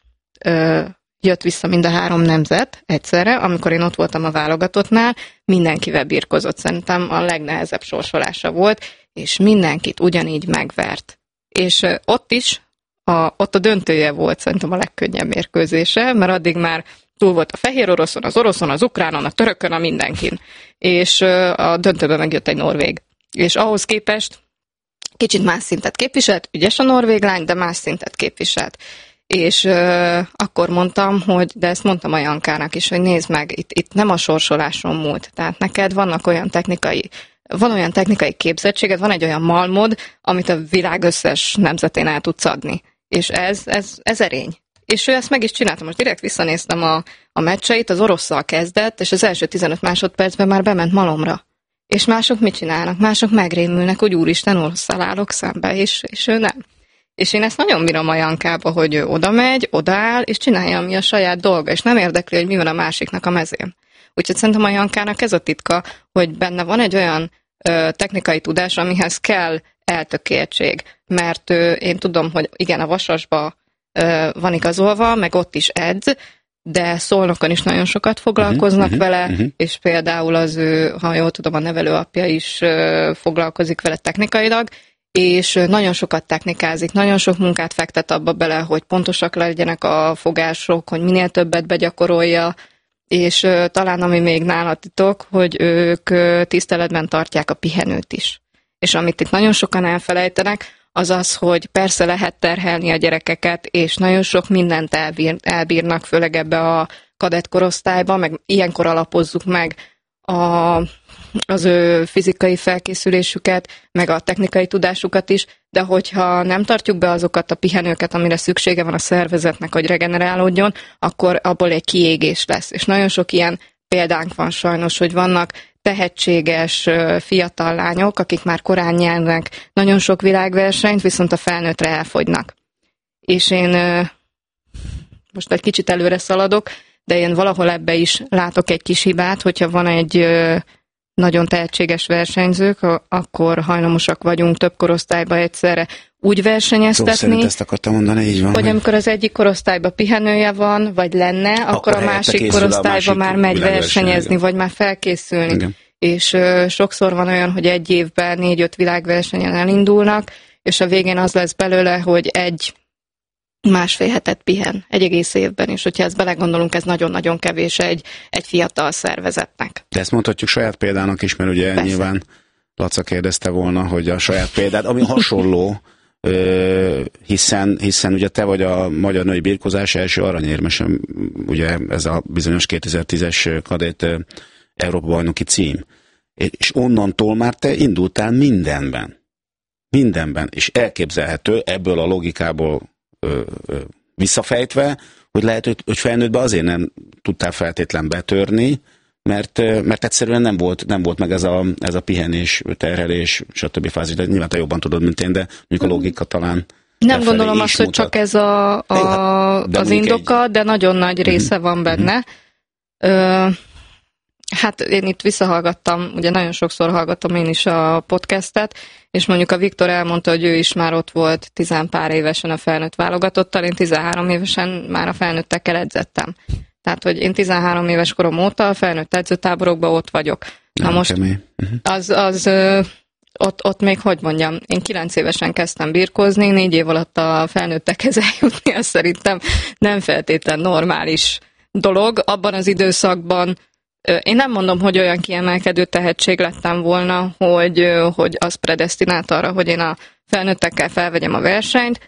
H: jött vissza mind a három nemzet egyszerre, amikor én ott voltam a válogatottnál, mindenkivel birkozott, szerintem a legnehezebb sorsolása volt, és mindenkit ugyanígy megvert. És ott is, a, ott a döntője volt szerintem a legkönnyebb mérkőzése, mert addig már túl volt a fehér oroszon, az oroszon, az ukránon, a törökön, a mindenkin. És a döntőben megjött egy norvég. És ahhoz képest kicsit más szintet képviselt, ügyes a norvég lány, de más szintet képviselt. És uh, akkor mondtam, hogy, de ezt mondtam a Jankának is, hogy nézd meg, itt, itt nem a sorsoláson múlt. Tehát neked vannak olyan technikai, van olyan technikai képzettséged, van egy olyan malmod, amit a világ összes nemzetén el tudsz adni. És ez, ez, ez erény. És ő ezt meg is csinálta. Most direkt visszanéztem a, a meccseit, az orosszal kezdett, és az első tizenöt másodpercben már bement malomra. És mások mit csinálnak? Mások megrémülnek, hogy úristen, orosszal állok szembe, és, és ő nem. És én ezt nagyon bírom a Jankába, hogy ő oda megy, odaáll, és csinálja, ami a saját dolga, és nem érdekli, hogy mi van a másiknak a mezén. Úgyhogy szerintem a Jankának ez a titka, hogy benne van egy olyan ö, technikai tudás, amihez kell eltökéltség. Mert ö, én tudom, hogy igen, a Vasasba ö, van igazolva, meg ott is edz, de Szolnokon is nagyon sokat foglalkoznak uh-huh, vele, uh-huh. és például az ő, ha jól tudom, a nevelőapja is ö, foglalkozik vele technikailag, és nagyon sokat technikázik, nagyon sok munkát fektet abba bele, hogy pontosak legyenek a fogások, hogy minél többet begyakorolja, és uh, talán ami még nála titok, hogy ők uh, tiszteletben tartják a pihenőt is. És amit itt nagyon sokan elfelejtenek, az az, hogy persze lehet terhelni a gyerekeket, és nagyon sok mindent elbír, elbírnak, főleg ebbe a kadett korosztályba, meg ilyenkor alapozzuk meg a, az ő fizikai felkészülésüket, meg a technikai tudásukat is, de hogyha nem tartjuk be azokat a pihenőket, amire szüksége van a szervezetnek, hogy regenerálódjon, akkor abból egy kiégés lesz. És nagyon sok ilyen példánk van sajnos, hogy vannak tehetséges fiatal lányok, akik már korán nyernek nagyon sok világversenyt, viszont a felnőttre elfogynak. És én most egy kicsit előre szaladok, de én valahol ebbe is látok egy kis hibát, hogyha van egy nagyon tehetséges versenyzők, akkor hajlamosak vagyunk több korosztályba egyszerre úgy versenyeztetni,
I: ezt akartam mondani, így van,
H: hogy amikor az egyik korosztályban pihenője van, vagy lenne, akkor, akkor a másik korosztályban már megy versenyezni, vagy már felkészülni. Igen. És ö, sokszor van olyan, hogy egy évben négy-öt világversenyen elindulnak, és a végén az lesz belőle, hogy egy másfél hetet pihen, egy egész évben, és hogyha ezt belegondolunk, ez nagyon-nagyon kevés egy, egy fiatal szervezetnek.
I: De ezt mondhatjuk saját példának is, mert ugye persze. Nyilván Laca kérdezte volna, hogy a saját példát, ami hasonló, ö, hiszen, hiszen ugye te vagy a magyar női birkózás első aranyérmes, ugye ez a bizonyos kétezer-tízes kadett Európa-bajnoki cím. És onnantól már te indultál mindenben. Mindenben. És elképzelhető ebből a logikából ö, ö, visszafejtve, hogy lehet, hogy, hogy felnőttben azért nem tudtál feltétlen betörni, mert, mert egyszerűen nem volt, nem volt meg ez a, ez a pihenés, terhelés, stb. Fázis, de nyilván te jobban tudod, mint én, de mondjuk a logika talán.
H: Nem gondolom azt, hogy csak ez a, a, Jó, hát, az indoka, egy... de nagyon nagy része uh-huh. van benne. Uh-huh. Ö, hát én itt visszahallgattam, ugye nagyon sokszor hallgattam én is a podcastet, és mondjuk a Viktor elmondta, hogy ő is már ott volt tizenpár évesen a felnőtt válogatottal, én tizenhárom évesen már a felnőttekkel edzettem. Tehát, hogy én tizenhárom éves korom óta a felnőtt edzőtáborokban ott vagyok. Na nem most uh-huh. az, az ott, ott még, hogy mondjam, én kilenc évesen kezdtem birkózni, négy év alatt a felnőttekhez eljutni, az szerintem nem feltétlen normális dolog. Abban az időszakban én nem mondom, hogy olyan kiemelkedő tehetség lettem volna, hogy, hogy az predesztinált arra, hogy én a felnőttekkel felvegyem a versenyt,